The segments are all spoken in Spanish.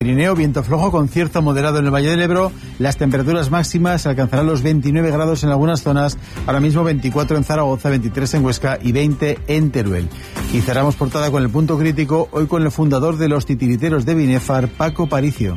Pirineo, viento flojo con cierto moderado en el Valle del Ebro. Las temperaturas máximas alcanzarán los 29 grados en algunas zonas. Ahora mismo 24 en Zaragoza, 23 en Huesca y 20 en Teruel. Y cerramos portada con el punto crítico, hoy con el fundador de los titiriteros de Binefar, Paco Paricio.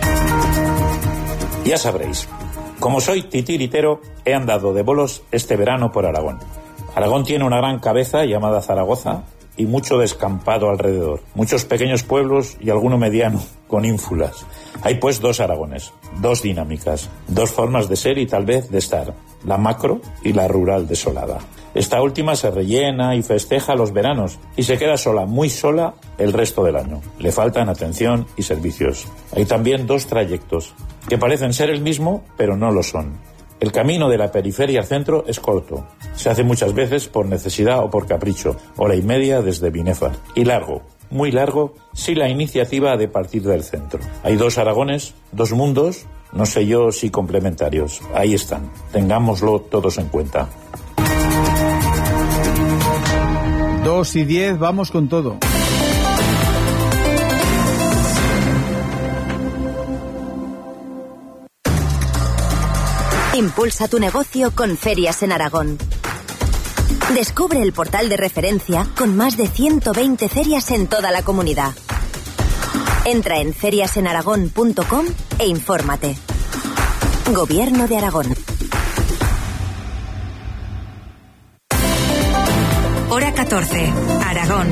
Ya sabréis, como soy titiritero, he andado de bolos este verano por Aragón. Aragón tiene una gran cabeza llamada Zaragoza y mucho descampado alrededor, muchos pequeños pueblos y alguno mediano con ínfulas. Hay pues dos Aragones, dos dinámicas, dos formas de ser y tal vez de estar, la macro y la rural desolada. Esta última se rellena y festeja los veranos y se queda sola, muy sola, el resto del año. Le faltan atención y servicios. Hay también dos trayectos que parecen ser el mismo, pero no lo son. El camino de la periferia al centro es corto. Se hace muchas veces por necesidad o por capricho, hora y media desde Binefar. Y largo, muy largo, si la iniciativa ha de partir del centro. Hay dos Aragones, dos mundos, no sé yo si complementarios. Ahí están. Tengámoslo todos en cuenta. 2:10, vamos con todo. Impulsa tu negocio con Ferias en Aragón. Descubre el portal de referencia con más de 120 ferias en toda la comunidad. Entra en feriasenaragón.com e infórmate. Gobierno de Aragón. Hora 14, Aragón.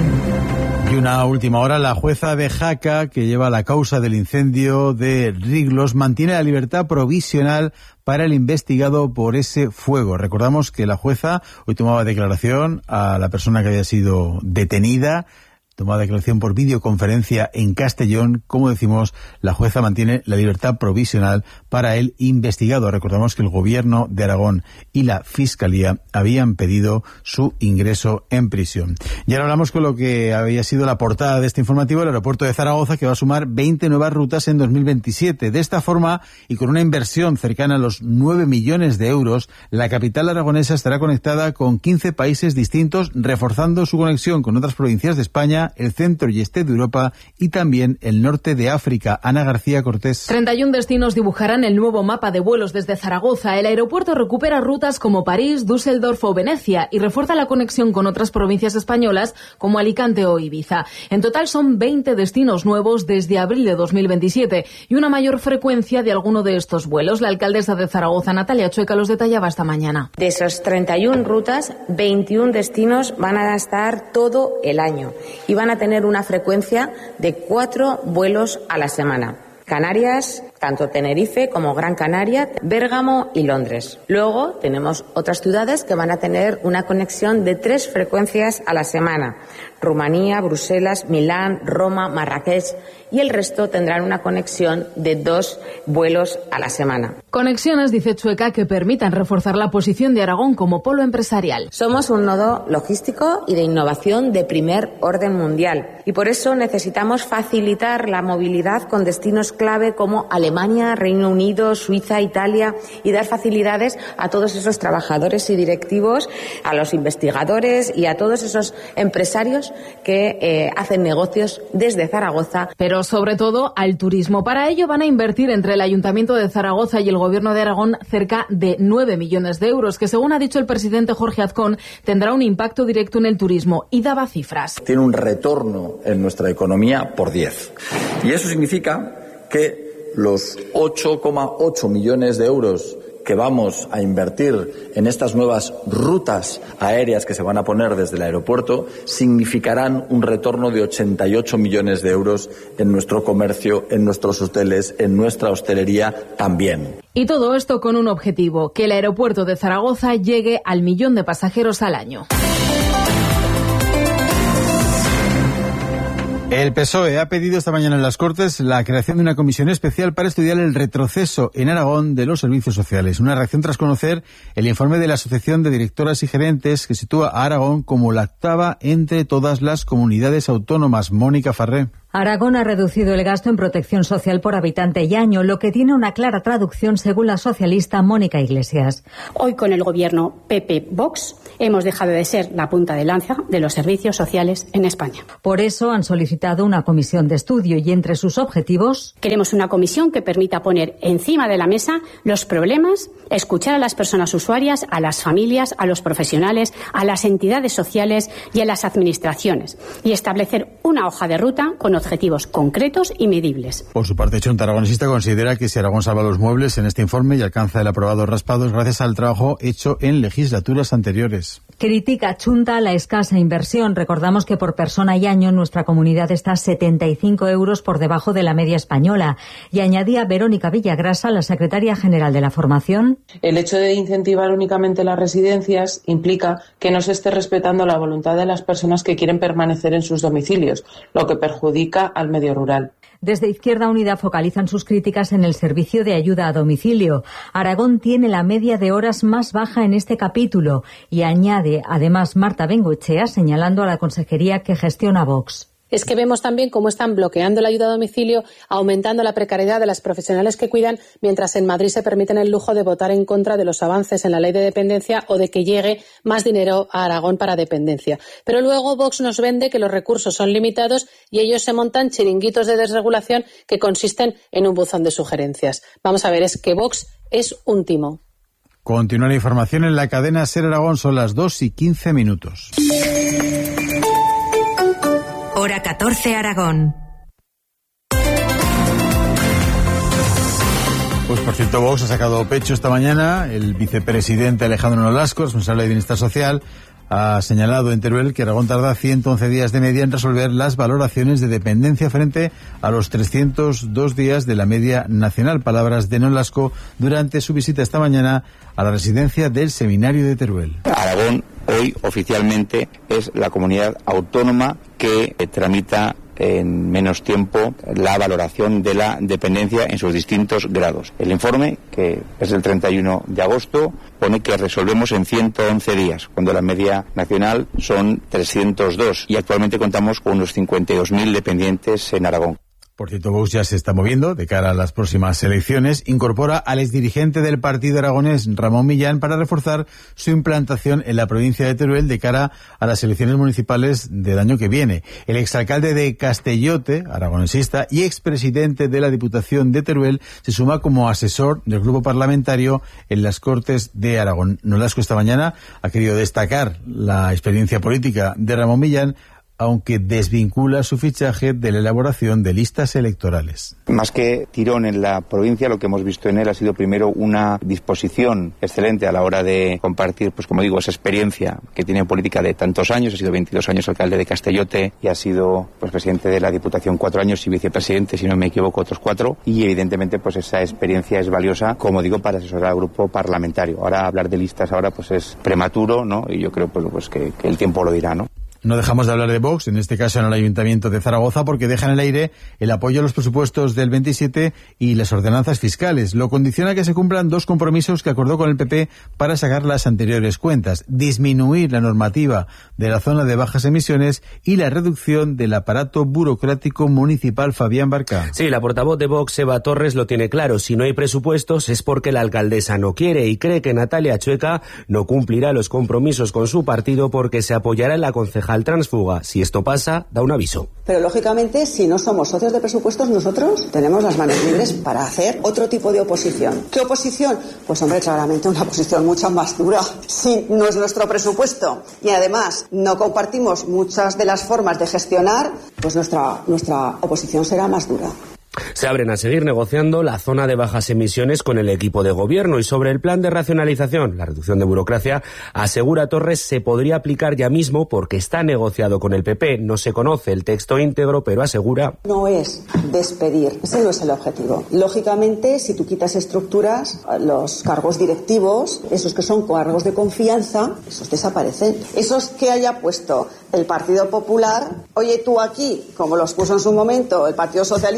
Y una última hora, la jueza de Jaca, que lleva la causa del incendio de Riglos, mantiene la libertad provisional para el investigado por ese fuego. Recordamos que la jueza hoy tomaba declaración a la persona que había sido detenida, tomaba declaración por videoconferencia en Castellón. Como decimos, la jueza mantiene la libertad provisional para el investigado. Recordamos que el Gobierno de Aragón y la Fiscalía habían pedido su ingreso en prisión. Y ahora hablamos con lo que había sido la portada de este informativo, el aeropuerto de Zaragoza, que va a sumar 20 nuevas rutas en 2027. De esta forma, y con una inversión cercana a los 9 millones de euros, la capital aragonesa estará conectada con 15 países distintos, reforzando su conexión con otras provincias de España, el centro y este de Europa y también el norte de África. Ana García Cortés. 31 destinos dibujarán el nuevo mapa de vuelos desde Zaragoza. El aeropuerto recupera rutas como París, Düsseldorf o Venecia y refuerza la conexión con otras provincias españolas como Alicante o Ibiza. En total son 20 destinos nuevos desde abril de 2027 y una mayor frecuencia de alguno de estos vuelos. La alcaldesa de Zaragoza, Natalia Chueca, los detallaba esta mañana. De esos 31 rutas, 21 destinos van a estar todo el año y van a tener una frecuencia de 4 vuelos a la semana. Canarias, tanto Tenerife como Gran Canaria, Bérgamo y Londres. Luego tenemos otras ciudades que van a tener una conexión de 3 frecuencias a la semana. Rumanía, Bruselas, Milán, Roma, Marrakech y el resto tendrán una conexión de 2 vuelos a la semana. Conexiones, dice Chueca, que permitan reforzar la posición de Aragón como polo empresarial. Somos un nodo logístico y de innovación de primer orden mundial y por eso necesitamos facilitar la movilidad con destinos clave como Alemania, Reino Unido, Suiza, Italia y dar facilidades a todos esos trabajadores y directivos, a los investigadores y a todos esos empresarios que hacen negocios desde Zaragoza. Pero sobre todo al turismo. Para ello van a invertir entre el Ayuntamiento de Zaragoza y el Gobierno de Aragón cerca de 9 millones de euros, que según ha dicho el presidente Jorge Azcón, tendrá un impacto directo en el turismo y daba cifras. Tiene un retorno en nuestra economía por 10. Y eso significa que los 8,8 millones de euros que vamos a invertir en estas nuevas rutas aéreas que se van a poner desde el aeropuerto significarán un retorno de 88 millones de euros en nuestro comercio, en nuestros hoteles, en nuestra hostelería también. Y todo esto con un objetivo, que el aeropuerto de Zaragoza llegue al 1 millón de pasajeros al año. El PSOE ha pedido esta mañana en las Cortes la creación de una comisión especial para estudiar el retroceso en Aragón de los servicios sociales. Una reacción tras conocer el informe de la Asociación de Directoras y Gerentes que sitúa a Aragón como la octava entre todas las comunidades autónomas. Mónica Farré. Aragón ha reducido el gasto en protección social por habitante y año, lo que tiene una clara traducción según la socialista Mónica Iglesias. Hoy con el gobierno PP-Vox hemos dejado de ser la punta de lanza de los servicios sociales en España. Por eso han solicitado una comisión de estudio y entre sus objetivos queremos una comisión que permita poner encima de la mesa los problemas, escuchar a las personas usuarias, a las familias, a los profesionales, a las entidades sociales y a las administraciones y establecer una hoja de ruta con objetivos concretos y medibles. Por su parte, Chunta Aragonesista considera que si Aragón salva los muebles en este informe y alcanza el aprobado raspado es gracias al trabajo hecho en legislaturas anteriores. Critica Chunta la escasa inversión. Recordamos que por persona y año nuestra comunidad está 75 euros por debajo de la media española. Y añadía Verónica Villagrasa, la secretaria general de la formación. El hecho de incentivar únicamente las residencias implica que no se esté respetando la voluntad de las personas que quieren permanecer en sus domicilios, lo que perjudica al medio rural. Desde Izquierda Unida focalizan sus críticas en el servicio de ayuda a domicilio. Aragón tiene la media de horas más baja en este capítulo y añade además Marta Bengoechea señalando a la consejería que gestiona Vox. Es que vemos también cómo están bloqueando la ayuda a domicilio, aumentando la precariedad de las profesionales que cuidan, mientras en Madrid se permiten el lujo de votar en contra de los avances en la ley de dependencia o de que llegue más dinero a Aragón para dependencia. Pero luego Vox nos vende que los recursos son limitados y ellos se montan chiringuitos de desregulación que consisten en un buzón de sugerencias. Vamos a ver, es que Vox es un timo. Continúa la información en la cadena SER Aragón, son las 2:15. Hora 14 Aragón. Pues por cierto, Vox ha sacado pecho esta mañana. El vicepresidente Alejandro Nolasco, responsable de Bienestar Social, ha señalado en Teruel que Aragón tarda 111 días de media en resolver las valoraciones de dependencia frente a los 302 días de la media nacional. Palabras de Nolasco durante su visita esta mañana a la residencia del Seminario de Teruel. Aragón hoy oficialmente es la comunidad autónoma que tramita en menos tiempo la valoración de la dependencia en sus distintos grados. El informe, que es del 31 de agosto, pone que resolvemos en 111 días, cuando la media nacional son 302 y actualmente contamos con unos 52.000 dependientes en Aragón. Por cierto, Vox ya se está moviendo de cara a las próximas elecciones. Incorpora al exdirigente del partido aragonés, Ramón Millán, para reforzar su implantación en la provincia de Teruel de cara a las elecciones municipales del año que viene. El exalcalde de Castellote, aragonesista, y expresidente de la Diputación de Teruel, se suma como asesor del grupo parlamentario en las Cortes de Aragón. Nolasco esta mañana ha querido destacar la experiencia política de Ramón Millán, aunque desvincula su fichaje de la elaboración de listas electorales. Más que tirón en la provincia, lo que hemos visto en él ha sido primero una disposición excelente a la hora de compartir, pues como digo, esa experiencia que tiene en política de tantos años. Ha sido 22 años alcalde de Castellote y ha sido pues presidente de la Diputación 4 años y vicepresidente, si no me equivoco, otros 4. Y evidentemente pues esa experiencia es valiosa, como digo, para asesorar al grupo parlamentario. Ahora hablar de listas ahora pues es prematuro, ¿no? Y yo creo pues que el tiempo lo dirá, ¿no? No dejamos de hablar de Vox, en este caso en el Ayuntamiento de Zaragoza, porque deja en el aire el apoyo a los presupuestos del 27 y las ordenanzas fiscales. Lo condiciona que se cumplan dos compromisos que acordó con el PP para sacar las anteriores cuentas: disminuir la normativa de la zona de bajas emisiones y la reducción del aparato burocrático municipal. Fabián Barca. Sí, la portavoz de Vox, Eva Torres, lo tiene claro. Si no hay presupuestos es porque la alcaldesa no quiere y cree que Natalia Chueca no cumplirá los compromisos con su partido porque se apoyará en la concejal transfuga. Si esto pasa, da un aviso. Pero lógicamente, si no somos socios de presupuestos, nosotros tenemos las manos libres para hacer otro tipo de oposición. ¿Qué oposición? Pues hombre, claramente una oposición mucho más dura. Si no es nuestro presupuesto y además no compartimos muchas de las formas de gestionar, pues nuestra oposición será más dura. Se abren a seguir negociando la zona de bajas emisiones con el equipo de gobierno y sobre el plan de racionalización, la reducción de burocracia, asegura Torres, se podría aplicar ya mismo porque está negociado con el PP. No se conoce el texto íntegro, pero asegura... No es despedir, ese no es el objetivo. Lógicamente, si tú quitas estructuras, los cargos directivos, esos que son cargos de confianza, esos desaparecen. Esos que haya puesto el Partido Popular, oye tú aquí, como los puso en su momento el Partido Socialista, oye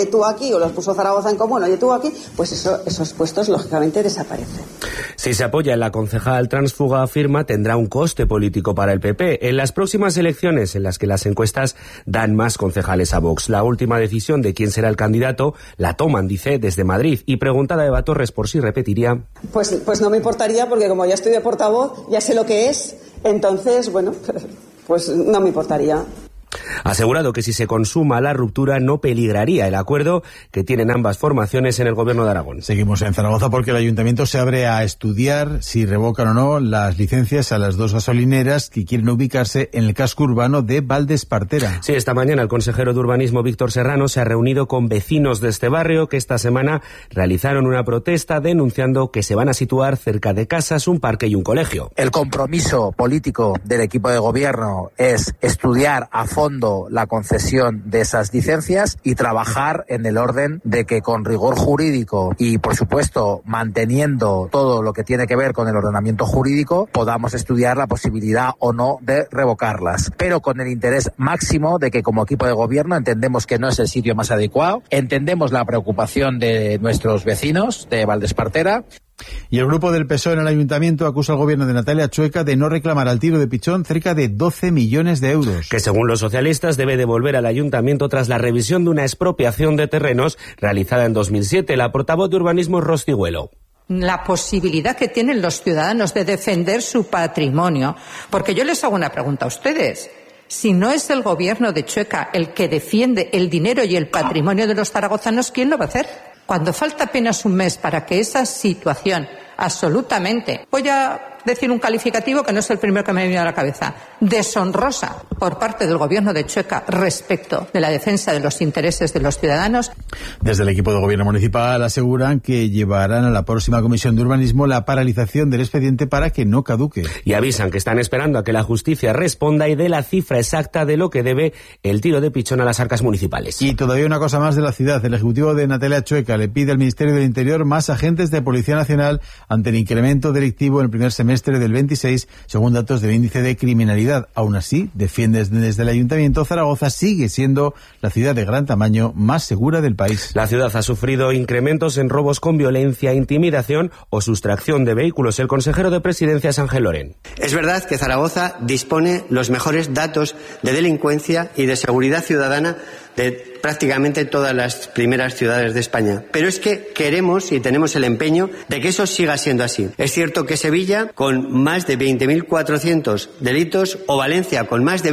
oye tú aquí, o los puso Zaragoza en común, oye tú aquí, pues esos puestos lógicamente desaparecen. Si se apoya en la concejal tránsfuga, afirma, tendrá un coste político para el PP en las próximas elecciones, en las que las encuestas dan más concejales a Vox. La última decisión de quién será el candidato la toman, dice, desde Madrid. Y preguntada a Eva Torres por si repetiría. Pues no me importaría, porque como ya estoy de portavoz, ya sé lo que es, entonces, bueno, pues no me importaría. Ha asegurado que si se consuma la ruptura no peligraría el acuerdo que tienen ambas formaciones en el Gobierno de Aragón. Seguimos en Zaragoza porque el Ayuntamiento se abre a estudiar si revocan o no las licencias a las 2 gasolineras que quieren ubicarse en el casco urbano de Valdespartera. Sí, esta mañana el consejero de Urbanismo, Víctor Serrano, se ha reunido con vecinos de este barrio que esta semana realizaron una protesta denunciando que se van a situar cerca de casas, un parque y un colegio. El compromiso político del equipo de gobierno es estudiar a fondo la concesión de esas licencias y trabajar en el orden de que con rigor jurídico y, por supuesto, manteniendo todo lo que tiene que ver con el ordenamiento jurídico, podamos estudiar la posibilidad o no de revocarlas, pero con el interés máximo de que como equipo de gobierno entendemos que no es el sitio más adecuado, entendemos la preocupación de nuestros vecinos de Valdespartera. Y el grupo del PSOE en el Ayuntamiento acusa al gobierno de Natalia Chueca de no reclamar al tiro de pichón cerca de 12 millones de euros. Que según los socialistas debe devolver al Ayuntamiento tras la revisión de una expropiación de terrenos realizada en 2007. La portavoz de Urbanismo es Rostigüelo. La posibilidad que tienen los ciudadanos de defender su patrimonio. Porque yo les hago una pregunta a ustedes. Si no es el gobierno de Chueca el que defiende el dinero y el patrimonio de los zaragozanos, ¿quién lo va a hacer? Cuando falta apenas un mes para que esa situación absolutamente, voy a decir un calificativo que no es el primero que me ha venido a la cabeza, deshonrosa por parte del gobierno de Chueca respecto de la defensa de los intereses de los ciudadanos. Desde el equipo de gobierno municipal aseguran que llevarán a la próxima comisión de urbanismo la paralización del expediente para que no caduque. Y avisan que están esperando a que la justicia responda y dé la cifra exacta de lo que debe el tiro de pichón a las arcas municipales. Y todavía una cosa más de la ciudad. El ejecutivo de Natalia Chueca le pide al Ministerio del Interior más agentes de Policía Nacional ante el incremento delictivo en el primer semestre del 26, según datos del índice de criminalidad. Aún así, defiende desde el Ayuntamiento, Zaragoza sigue siendo la ciudad de gran tamaño más segura del país. La ciudad ha sufrido incrementos en robos con violencia, intimidación o sustracción de vehículos. El consejero de Presidencia es Ángel Loren. Es verdad que Zaragoza dispone los mejores datos de delincuencia y de seguridad ciudadana de prácticamente todas las primeras ciudades de España. Pero es que queremos y tenemos el empeño de que eso siga siendo así. Es cierto que Sevilla, con más de 20.400 delitos, o Valencia, con más de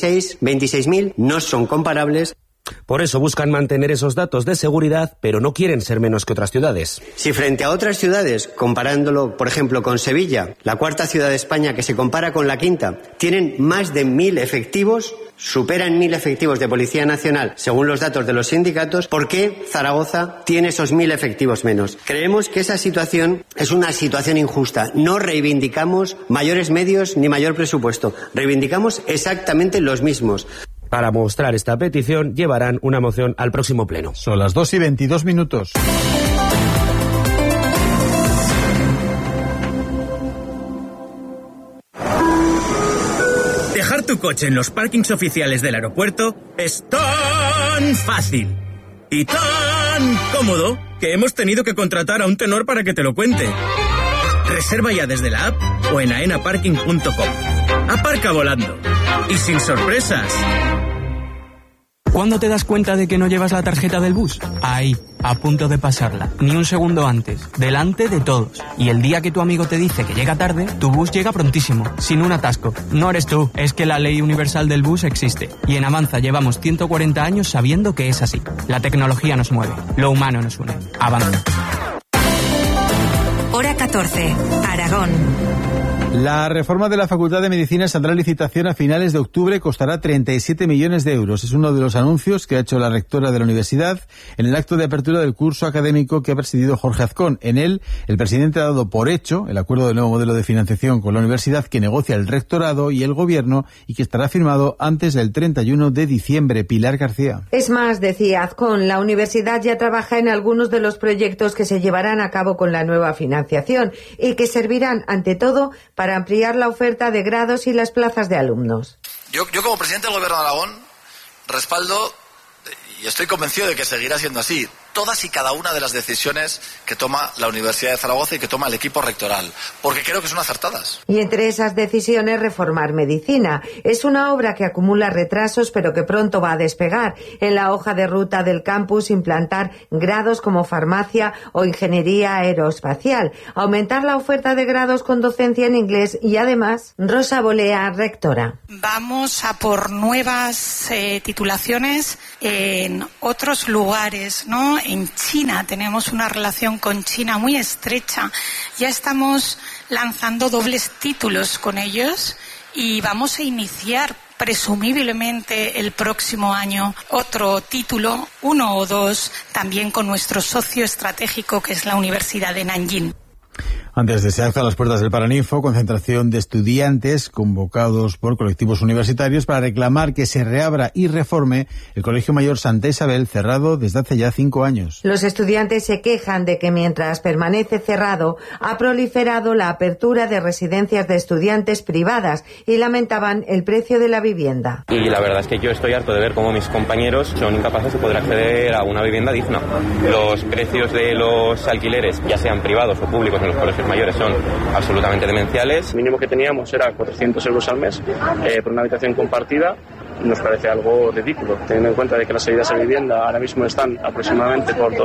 26.000, no son comparables. Por eso buscan mantener esos datos de seguridad, pero no quieren ser menos que otras ciudades. Si frente a otras ciudades, comparándolo, por ejemplo, con Sevilla, la cuarta ciudad de España que se compara con la quinta, tienen más de 1.000 efectivos, superan 1.000 efectivos de Policía Nacional, según los datos de los sindicatos, ¿por qué Zaragoza tiene esos 1.000 efectivos menos? Creemos que esa situación es una situación injusta. No reivindicamos mayores medios ni mayor presupuesto. Reivindicamos exactamente los mismos. Para mostrar esta petición, llevarán una moción al próximo pleno. Son las 2:22. Dejar tu coche en los parkings oficiales del aeropuerto es tan fácil y tan cómodo que hemos tenido que contratar a un tenor para que te lo cuente. Reserva ya desde la app o en aenaparking.com. Aparca volando y sin sorpresas. ¿Cuándo te das cuenta de que no llevas la tarjeta del bus? Ahí, a punto de pasarla. Ni un segundo antes, delante de todos. Y el día que tu amigo te dice que llega tarde, tu bus llega prontísimo, sin un atasco. No eres tú, es que la ley universal del bus existe. Y en Avanza llevamos 140 años sabiendo que es así. La tecnología nos mueve, lo humano nos une. Avanza. Hora 14, Aragón. La reforma de la Facultad de Medicina saldrá a licitación a finales de octubre, costará 37 millones de euros. Es uno de los anuncios que ha hecho la rectora de la universidad en el acto de apertura del curso académico que ha presidido Jorge Azcón. En él, el presidente ha dado por hecho el acuerdo del nuevo modelo de financiación con la universidad que negocia el rectorado y el gobierno y que estará firmado antes del 31 de diciembre. Pilar García. Es más, decía Azcón, la universidad ya trabaja en algunos de los proyectos que se llevarán a cabo con la nueva financiación y que servirán, ante todo, para ampliar la oferta de grados y las plazas de alumnos. Yo como presidente del Gobierno de Aragón respaldo y estoy convencido de que seguirá siendo así, todas y cada una de las decisiones que toma la Universidad de Zaragoza y que toma el equipo rectoral, porque creo que son acertadas. Y entre esas decisiones, reformar medicina. Es una obra que acumula retrasos, pero que pronto va a despegar. En la hoja de ruta del campus, implantar grados como farmacia o ingeniería aeroespacial, aumentar la oferta de grados con docencia en inglés y además, Rosa Bolea, rectora. Vamos a por nuevas titulaciones en otros lugares, ¿no? En China tenemos una relación con China muy estrecha. Ya estamos lanzando dobles títulos con ellos y vamos a iniciar presumiblemente el próximo año otro título, 1 o 2, también con nuestro socio estratégico que es la Universidad de Nanjing. Antes de ese acto a las puertas del Paraninfo, concentración de estudiantes convocados por colectivos universitarios para reclamar que se reabra y reforme el Colegio Mayor Santa Isabel, cerrado desde hace ya 5 años. Los estudiantes se quejan de que mientras permanece cerrado, ha proliferado la apertura de residencias de estudiantes privadas y lamentaban el precio de la vivienda. Y la verdad es que yo estoy harto de ver cómo mis compañeros son incapaces de poder acceder a una vivienda digna. Los precios de los alquileres, ya sean privados o públicos en los colegios mayores, son absolutamente demenciales. El mínimo que teníamos era 400 euros al mes por una habitación compartida. Nos parece algo ridículo, teniendo en cuenta de que las salidas a vivienda ahora mismo están aproximadamente por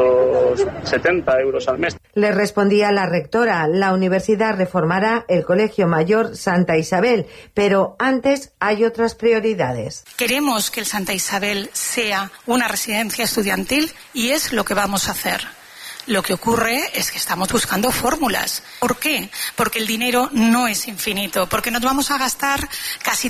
270 euros al mes. Le respondía la rectora, la universidad reformará el Colegio Mayor Santa Isabel, pero antes hay otras prioridades. Queremos que el Santa Isabel sea una residencia estudiantil y es lo que vamos a hacer. Lo que ocurre es que estamos buscando fórmulas. ¿Por qué? Porque el dinero no es infinito, porque nos vamos a gastar casi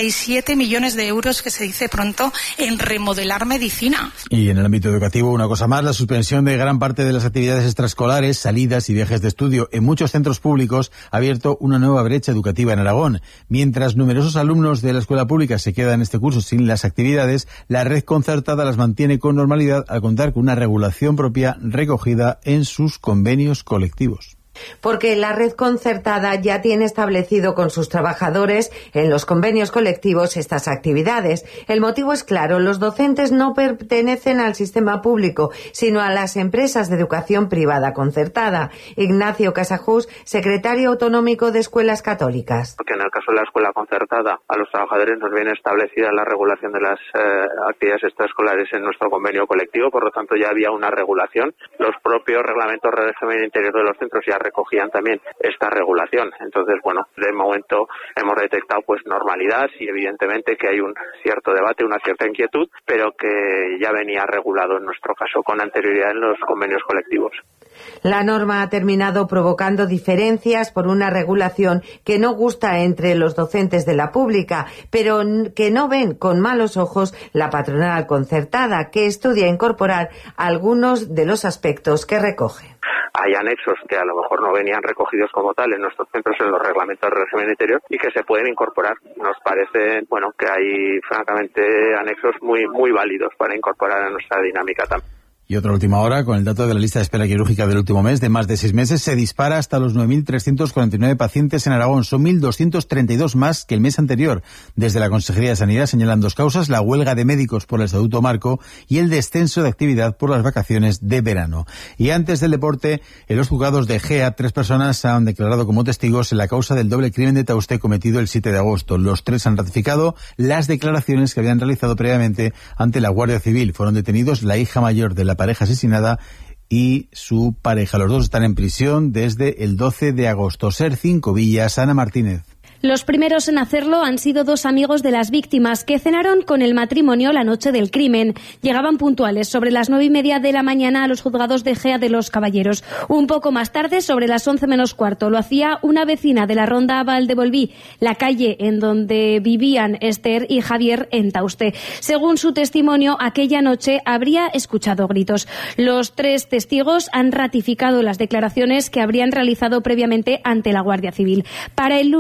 37 millones de euros, que se dice pronto, en remodelar medicina. Y en el ámbito educativo, una cosa más, la suspensión de gran parte de las actividades extraescolares, salidas y viajes de estudio en muchos centros públicos ha abierto una nueva brecha educativa en Aragón. Mientras numerosos alumnos de la escuela pública se quedan este curso sin las actividades, la red concertada las mantiene con normalidad al contar con una regulación propia recogida en sus convenios colectivos. Porque la red concertada ya tiene establecido con sus trabajadores en los convenios colectivos estas actividades. El motivo es claro, los docentes no pertenecen al sistema público, sino a las empresas de educación privada concertada. Ignacio Casajús, secretario autonómico de Escuelas Católicas. Porque en el caso de la escuela concertada, a los trabajadores nos viene establecida la regulación de las actividades extraescolares en nuestro convenio colectivo, por lo tanto ya había una regulación. Los propios reglamentos de régimen interior de los centros ya recogían también esta regulación. Entonces, bueno, de momento hemos detectado pues normalidad y evidentemente que hay un cierto debate, una cierta inquietud, pero que ya venía regulado en nuestro caso con anterioridad en los convenios colectivos. La norma ha terminado provocando diferencias por una regulación que no gusta entre los docentes de la pública, pero que no ven con malos ojos la patronal concertada, que estudia incorporar algunos de los aspectos que recoge. Hay anexos que a lo mejor no venían recogidos como tal en nuestros centros en los reglamentos de régimen interior y que se pueden incorporar. Nos parece, bueno, que hay francamente anexos muy válidos para incorporar a nuestra dinámica también. Y otra última hora, con el dato de la lista de espera quirúrgica del último mes, de más de 6 meses, se dispara hasta los 9.349 pacientes en Aragón. Son 1.232 más que el mes anterior. Desde la Consejería de Sanidad señalan 2 causas, la huelga de médicos por el Estatuto Marco y el descenso de actividad por las vacaciones de verano. Y antes del deporte, en los juzgados de Gea, 3 personas han declarado como testigos en la causa del doble crimen de Tauste cometido el 7 de agosto. Los 3 han ratificado las declaraciones que habían realizado previamente ante la Guardia Civil. Fueron detenidos la hija mayor de la pareja asesinada y su pareja. Los 2 están en prisión desde el 12 de agosto. Ser 5 Villas, Ana Martínez. Los primeros en hacerlo han sido 2 amigos de las víctimas que cenaron con el matrimonio la noche del crimen. Llegaban puntuales sobre las 9:30 de la mañana a los juzgados de Gea de los Caballeros. Un poco más tarde, sobre las 11 menos cuarto, lo hacía una vecina de la Ronda Valdevolví, la calle en donde vivían Esther y Javier en Tauste. Según su testimonio, aquella noche habría escuchado gritos. Los 3 testigos han ratificado las declaraciones que habrían realizado previamente ante la Guardia Civil. Para el lunes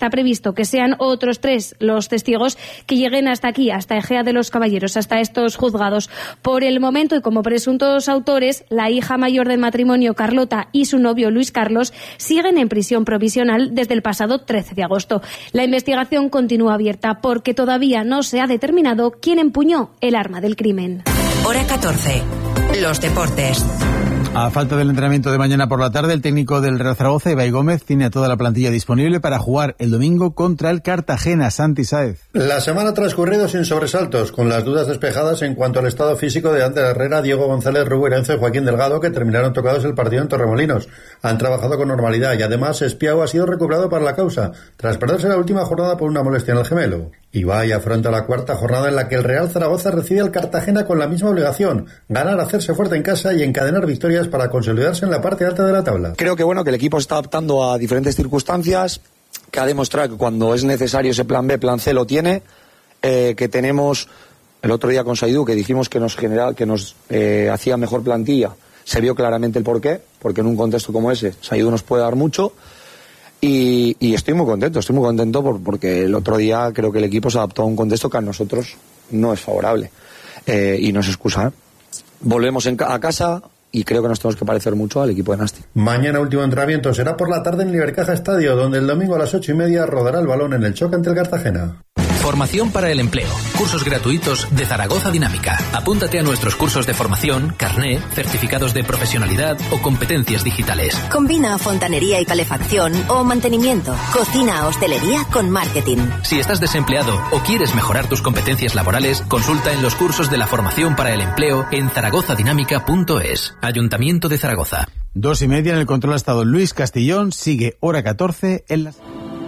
Está previsto que sean otros 3 los testigos que lleguen hasta aquí, hasta Ejea de los Caballeros, hasta estos juzgados. Por el momento, y como presuntos autores, la hija mayor del matrimonio, Carlota, y su novio, Luis Carlos, siguen en prisión provisional desde el pasado 13 de agosto. La investigación continúa abierta porque todavía no se ha determinado quién empuñó el arma del crimen. Hora 14. Los deportes. A falta del entrenamiento de mañana por la tarde, el técnico del Real Zaragoza, Ibai Gómez, tiene a toda la plantilla disponible para jugar el domingo contra el Cartagena. Santi Sáez. La semana ha transcurrido sin sobresaltos, con las dudas despejadas en cuanto al estado físico de Ander Herrera, Diego González, Rubén Enzo y Joaquín Delgado, que terminaron tocados el partido en Torremolinos. Han trabajado con normalidad y además Espiao ha sido recuperado para la causa, tras perderse la última jornada por una molestia en el gemelo. Ibai afronta la cuarta jornada en la que el Real Zaragoza recibe al Cartagena con la misma obligación: ganar, hacerse fuerte en casa y encadenar victorias para consolidarse en la parte alta de la tabla. Creo que que el equipo se está adaptando a diferentes circunstancias, que ha demostrado que cuando es necesario ese plan B, plan C lo tiene, que tenemos el otro día con Saidú, que dijimos que nos hacía mejor plantilla, se vio claramente el porqué, porque en un contexto como ese Saidú nos puede dar mucho. Y estoy muy contento porque el otro día creo que el equipo se adaptó a un contexto que a nosotros no es favorable, y no es excusa. Volvemos a casa y creo que nos tenemos que parecer mucho al equipo de Nasti. Mañana último entrenamiento será por la tarde en Libercaja Estadio, donde el domingo a las 8:30 rodará el balón en el choque ante el Cartagena. Formación para el empleo. Cursos gratuitos de Zaragoza Dinámica. Apúntate a nuestros cursos de formación, carné, certificados de profesionalidad o competencias digitales. Combina fontanería y calefacción o mantenimiento, cocina, hostelería con marketing. Si estás desempleado o quieres mejorar tus competencias laborales, consulta en los cursos de la formación para el empleo en zaragozadinamica.es. Ayuntamiento de Zaragoza. 2:30 en el control ha estado Luis Castillón. Sigue hora 14 en las...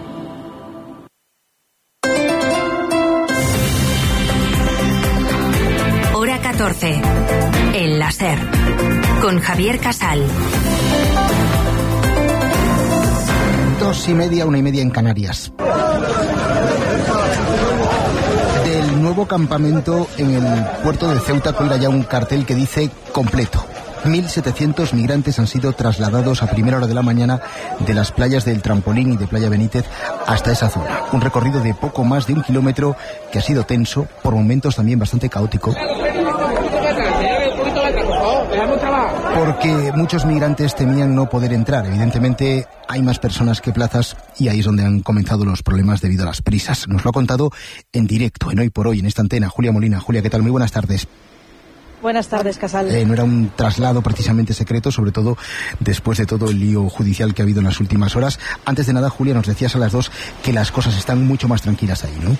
Hora 14. El láser. Con Javier Casal. 2:30, 1:30 en Canarias. Del nuevo campamento en el puerto de Ceuta cuelga ya un cartel que dice completo. 1.700 migrantes han sido trasladados a primera hora de la mañana de las playas del Trampolín y de Playa Benítez hasta esa zona. Un recorrido de poco más de 1 kilómetro que ha sido tenso, por momentos también bastante caótico, porque muchos migrantes temían no poder entrar. Evidentemente hay más personas que plazas y ahí es donde han comenzado los problemas debido a las prisas. Nos lo ha contado en directo, en Hoy por Hoy, en esta antena, Julia Molina. Julia, ¿qué tal? Muy buenas tardes. Buenas tardes, Casal. No era un traslado precisamente secreto, sobre todo después de todo el lío judicial que ha habido en las últimas horas. Antes de nada, Julia, nos decías a las 2 que las cosas están mucho más tranquilas ahí, ¿no?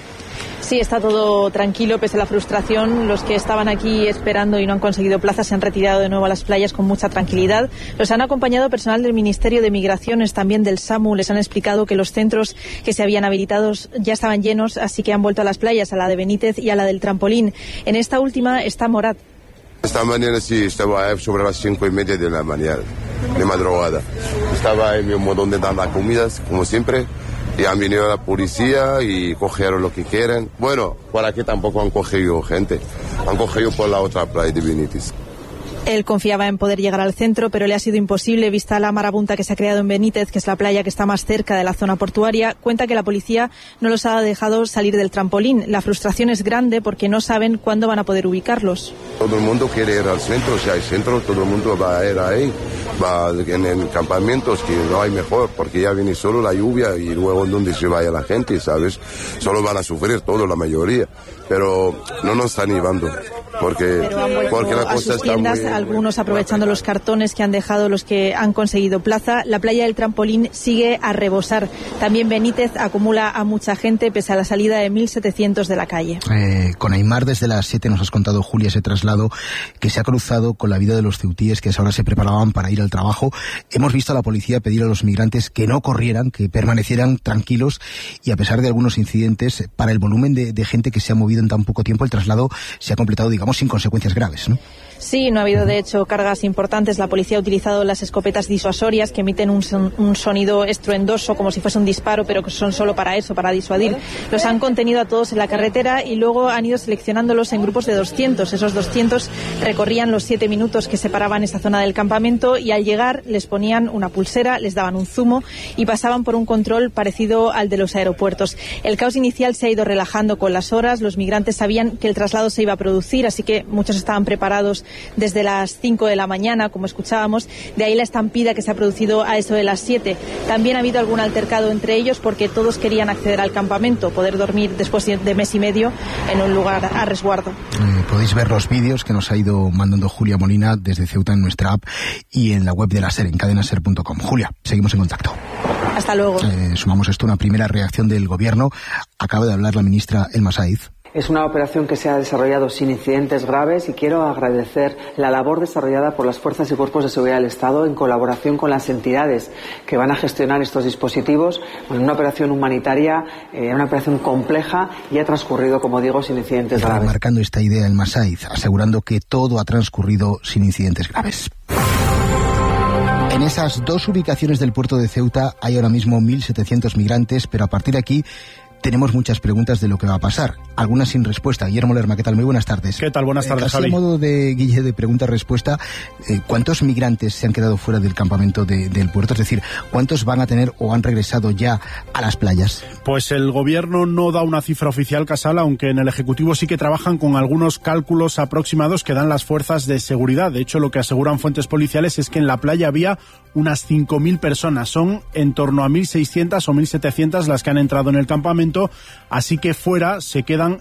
Sí, está todo tranquilo pese a la frustración. Los que estaban aquí esperando y no han conseguido plazas se han retirado de nuevo a las playas con mucha tranquilidad. Los han acompañado personal del Ministerio de Migraciones, también del SAMU. Les han explicado que los centros que se habían habilitado ya estaban llenos, así que han vuelto a las playas, a la de Benítez y a la del Trampolín. En esta última está Morat. Esta mañana sí, estaba sobre las 5:30 de la mañana, de madrugada. Estaba en mi modo de dar las comidas, como siempre. Y han venido la policía y cogieron lo que quieren. Bueno, por aquí tampoco han cogido gente. Han cogido por la otra playa de Benítez. Él confiaba en poder llegar al centro, pero le ha sido imposible vista la marabunta que se ha creado en Benítez, que es la playa que está más cerca de la zona portuaria. Cuenta que la policía no los ha dejado salir del Trampolín. La frustración es grande porque no saben cuándo van a poder ubicarlos. Todo el mundo quiere ir al centro. Si hay centro, todo el mundo va a ir ahí. Va en campamentos que no hay mejor, porque ya viene solo la lluvia y luego donde se vaya la gente, ¿sabes? Solo van a sufrir todo, la mayoría. Pero no nos están llevando, porque la cosa está muy... Algunos aprovechando los cartones que han dejado los que han conseguido plaza. La playa del Trampolín sigue a rebosar. También Benítez acumula a mucha gente pese a la salida de 1.700 de la calle. Con Aymar desde las 7 nos has contado, Julia, ese traslado que se ha cruzado con la vida de los ceutíes que ahora se preparaban para ir al trabajo. Hemos visto a la policía pedir a los migrantes que no corrieran, que permanecieran tranquilos, y a pesar de algunos incidentes, para el volumen de gente que se ha movido en tan poco tiempo, el traslado se ha completado, digamos, sin consecuencias graves, ¿no? Sí, no ha habido de hecho cargas importantes. La policía ha utilizado las escopetas disuasorias que emiten un sonido estruendoso como si fuese un disparo, pero que son solo para eso, para disuadir. Los han contenido a todos en la carretera y luego han ido seleccionándolos en grupos de 200. Esos 200 recorrían los 7 minutos que separaban esa zona del campamento y al llegar les ponían una pulsera, les daban un zumo y pasaban por un control parecido al de los aeropuertos. El caos inicial se ha ido relajando con las horas. Los migrantes sabían que el traslado se iba a producir, así que muchos estaban preparados desde las 5 de la mañana, como escuchábamos. De ahí la estampida que se ha producido a eso de las 7. También ha habido algún altercado entre ellos porque todos querían acceder al campamento, poder dormir después de mes y medio en un lugar a resguardo. Podéis ver los vídeos que nos ha ido mandando Julia Molina desde Ceuta en nuestra app y en la web de la SER, en cadenaser.com. Julia, seguimos en contacto. Hasta luego. Sumamos esto a una primera reacción del Gobierno. Acaba de hablar la ministra Elma Saíz. Es una operación que se ha desarrollado sin incidentes graves y quiero agradecer la labor desarrollada por las fuerzas y cuerpos de seguridad del Estado en colaboración con las entidades que van a gestionar estos dispositivos. Una operación humanitaria, una operación compleja y ha transcurrido, como digo, sin incidentes graves. Marcando esta idea Elma Saíz, asegurando que todo ha transcurrido sin incidentes graves. En esas dos ubicaciones del puerto de Ceuta hay ahora mismo 1.700 migrantes, pero a partir de aquí tenemos muchas preguntas de lo que va a pasar, algunas sin respuesta. Guillermo Lerma, ¿qué tal? Muy buenas tardes. ¿Qué tal? Buenas tardes, Javi. A modo de, Guille, de pregunta-respuesta, ¿cuántos migrantes se han quedado fuera del campamento del puerto? Es decir, ¿cuántos van a tener o han regresado ya a las playas? Pues el Gobierno no da una cifra oficial, Casal, aunque en el Ejecutivo sí que trabajan con algunos cálculos aproximados que dan las fuerzas de seguridad. De hecho, lo que aseguran fuentes policiales es que en la playa había unas 5.000 personas. Son en torno a 1.600 o 1.700 las que han entrado en el campamento, así que fuera se quedan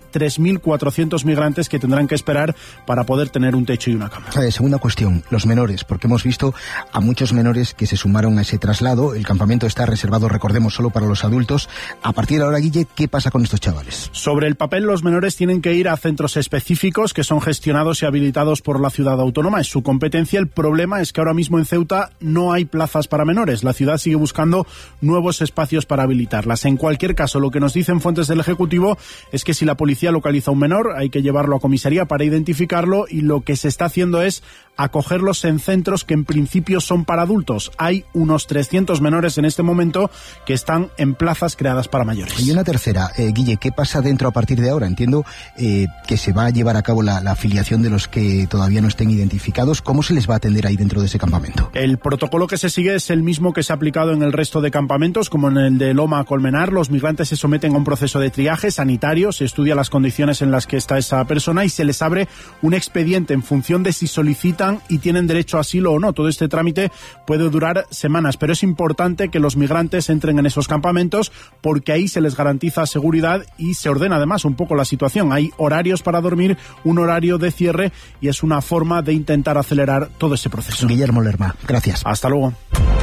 3.400 migrantes que tendrán que esperar para poder tener un techo y una cama. Segunda cuestión, los menores, porque hemos visto a muchos menores que se sumaron a ese traslado. El campamento está reservado, recordemos, solo para los adultos. A partir de ahora, Guille, ¿qué pasa con estos chavales? Sobre el papel, los menores tienen que ir a centros específicos que son gestionados y habilitados por la ciudad autónoma. Es su competencia. El problema es que ahora mismo en Ceuta no hay plazas para menores. La ciudad sigue buscando nuevos espacios para habilitarlas. En cualquier caso, lo que nos dicen fuentes del Ejecutivo es que si la policía localiza a un menor, hay que llevarlo a comisaría para identificarlo, y lo que se está haciendo es acogerlos en centros que en principio son para adultos. Hay unos 300 menores en este momento que están en plazas creadas para mayores. Y una tercera, Guille, ¿qué pasa dentro a partir de ahora? Entiendo que se va a llevar a cabo la afiliación de los que todavía no estén identificados. ¿Cómo se les va a atender ahí dentro de ese campamento? El protocolo que se sigue es el mismo que se ha aplicado en el resto de campamentos, como en el de Loma Colmenar. Los migrantes se someten a un proceso de triaje sanitario, se estudia las condiciones en las que está esa persona y se les abre un expediente en función de si solicitan y tienen derecho a asilo o no. Todo este trámite puede durar semanas, pero es importante que los migrantes entren en esos campamentos porque ahí se les garantiza seguridad y se ordena además un poco la situación. Hay horarios para dormir, un horario de cierre, y es una forma de intentar acelerar todo ese proceso. Guillermo Lerma, gracias. Hasta luego.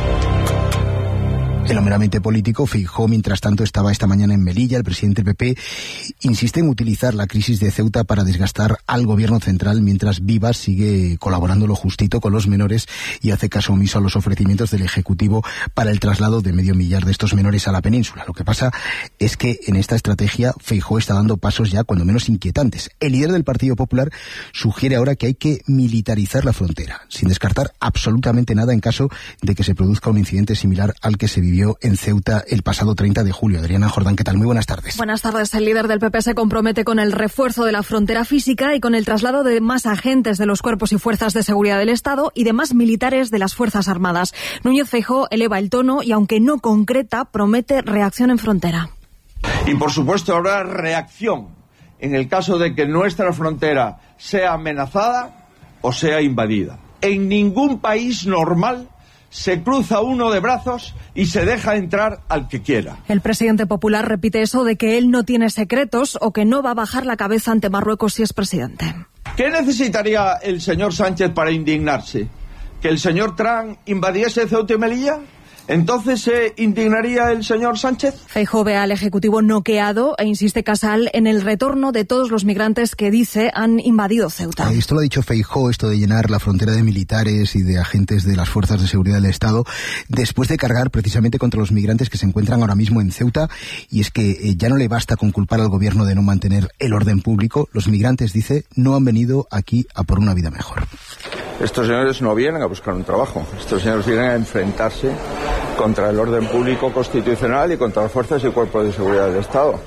En lo meramente político, Feijóo, mientras tanto, estaba esta mañana en Melilla. El presidente del PP insiste en utilizar la crisis de Ceuta para desgastar al gobierno central, mientras Vivas sigue colaborando lo justito con los menores y hace caso omiso a los ofrecimientos del Ejecutivo para el traslado de 500.000 de estos menores a la península. Lo que pasa es que en esta estrategia Feijóo está dando pasos ya cuando menos inquietantes. El líder del Partido Popular sugiere ahora que hay que militarizar la frontera, sin descartar absolutamente nada en caso de que se produzca un incidente similar al que se vivió en Ceuta el pasado 30 de julio. Adriana Jordán, ¿qué tal? Muy buenas tardes. Buenas tardes. El líder del PP se compromete con el refuerzo de la frontera física y con el traslado de más agentes de los cuerpos y fuerzas de seguridad del Estado y de más militares de las Fuerzas Armadas. Núñez Feijóo eleva el tono y, aunque no concreta, promete reacción en frontera. Y, por supuesto, habrá reacción en el caso de que nuestra frontera sea amenazada o sea invadida. En ningún país normal se cruza uno de brazos y se deja entrar al que quiera. El presidente popular repite eso de que él no tiene secretos o que no va a bajar la cabeza ante Marruecos si es presidente. ¿Qué necesitaría el señor Sánchez para indignarse? ¿Que el señor Trump invadiese Ceuta y Melilla? ¿Entonces se indignaría el señor Sánchez? Feijóo ve al Ejecutivo noqueado e insiste Casal en el retorno de todos los migrantes que dice han invadido Ceuta. Esto lo ha dicho Feijóo, esto de llenar la frontera de militares y de agentes de las fuerzas de seguridad del Estado, después de cargar precisamente contra los migrantes que se encuentran ahora mismo en Ceuta. Y es que ya no le basta con culpar al gobierno de no mantener el orden público. Los migrantes, dice, no han venido aquí a por una vida mejor. Estos señores no vienen a buscar un trabajo. Estos señores vienen a enfrentarse contra el orden público constitucional y contra las fuerzas y cuerpos de seguridad del Estado.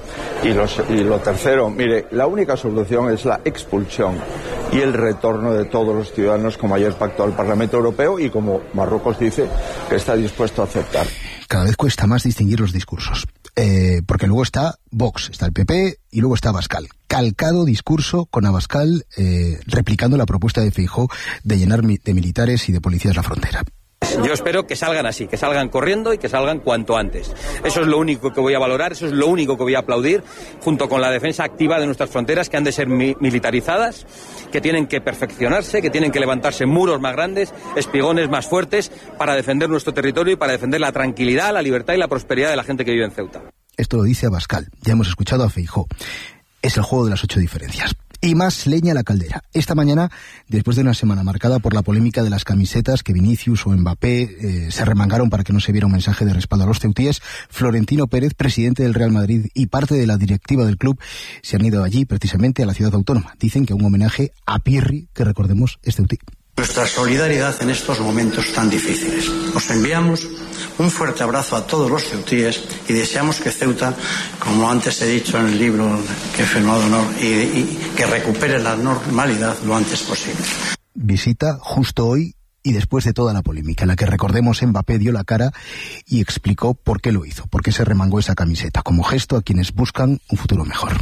Y lo tercero, mire, la única solución es la expulsión y el retorno de todos los ciudadanos, como ayer pactó el Parlamento Europeo y como Marruecos dice que está dispuesto a aceptar. Cada vez cuesta más distinguir los discursos. Porque luego está Vox, está el PP y luego está Abascal. Calcado discurso con Abascal replicando la propuesta de Feijóo de llenar de militares y de policías la frontera. Yo espero que salgan así, que salgan corriendo y que salgan cuanto antes. Eso es lo único que voy a valorar, eso es lo único que voy a aplaudir, junto con la defensa activa de nuestras fronteras, que han de ser militarizadas, que tienen que perfeccionarse, que tienen que levantarse muros más grandes, espigones más fuertes, para defender nuestro territorio y para defender la tranquilidad, la libertad y la prosperidad de la gente que vive en Ceuta. Esto lo dice Abascal. Ya hemos escuchado a Feijóo. Es el juego de las 8 diferencias. Y más leña a la caldera. Esta mañana, después de una semana marcada por la polémica de las camisetas que Vinicius o Mbappé se remangaron para que no se viera un mensaje de respaldo a los ceutíes, Florentino Pérez, presidente del Real Madrid y parte de la directiva del club, se han ido allí precisamente a la ciudad autónoma. Dicen que un homenaje a Pirri, que recordemos es ceutí. Nuestra solidaridad en estos momentos tan difíciles. Os enviamos un fuerte abrazo a todos los ceutíes y deseamos que Ceuta, como antes he dicho en el libro que he firmado, y que recupere la normalidad lo antes posible. Visita justo hoy y después de toda la polémica, en la que, recordemos, Mbappé dio la cara y explicó por qué lo hizo, por qué se remangó esa camiseta, como gesto a quienes buscan un futuro mejor.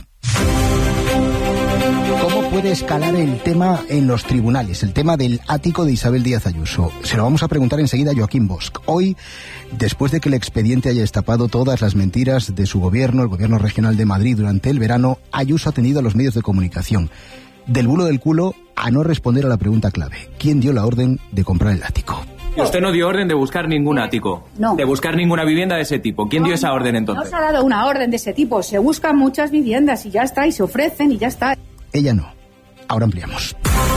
¿Cómo puede escalar el tema en los tribunales, el tema del ático de Isabel Díaz Ayuso? Se lo vamos a preguntar enseguida a Joaquín Bosch. Hoy, después de que el expediente haya destapado todas las mentiras de su gobierno, el gobierno regional de Madrid, durante el verano, Ayuso ha tenido a los medios de comunicación del bulo del culo a no responder a la pregunta clave: ¿quién dio la orden de comprar el ático? Usted no dio orden de buscar ningún ático, no, de buscar ninguna vivienda de ese tipo. ¿Quién dio esa orden entonces? No se ha dado una orden de ese tipo. Se buscan muchas viviendas y ya está, y se ofrecen y ya está. Ella no. Ahora ampliamos.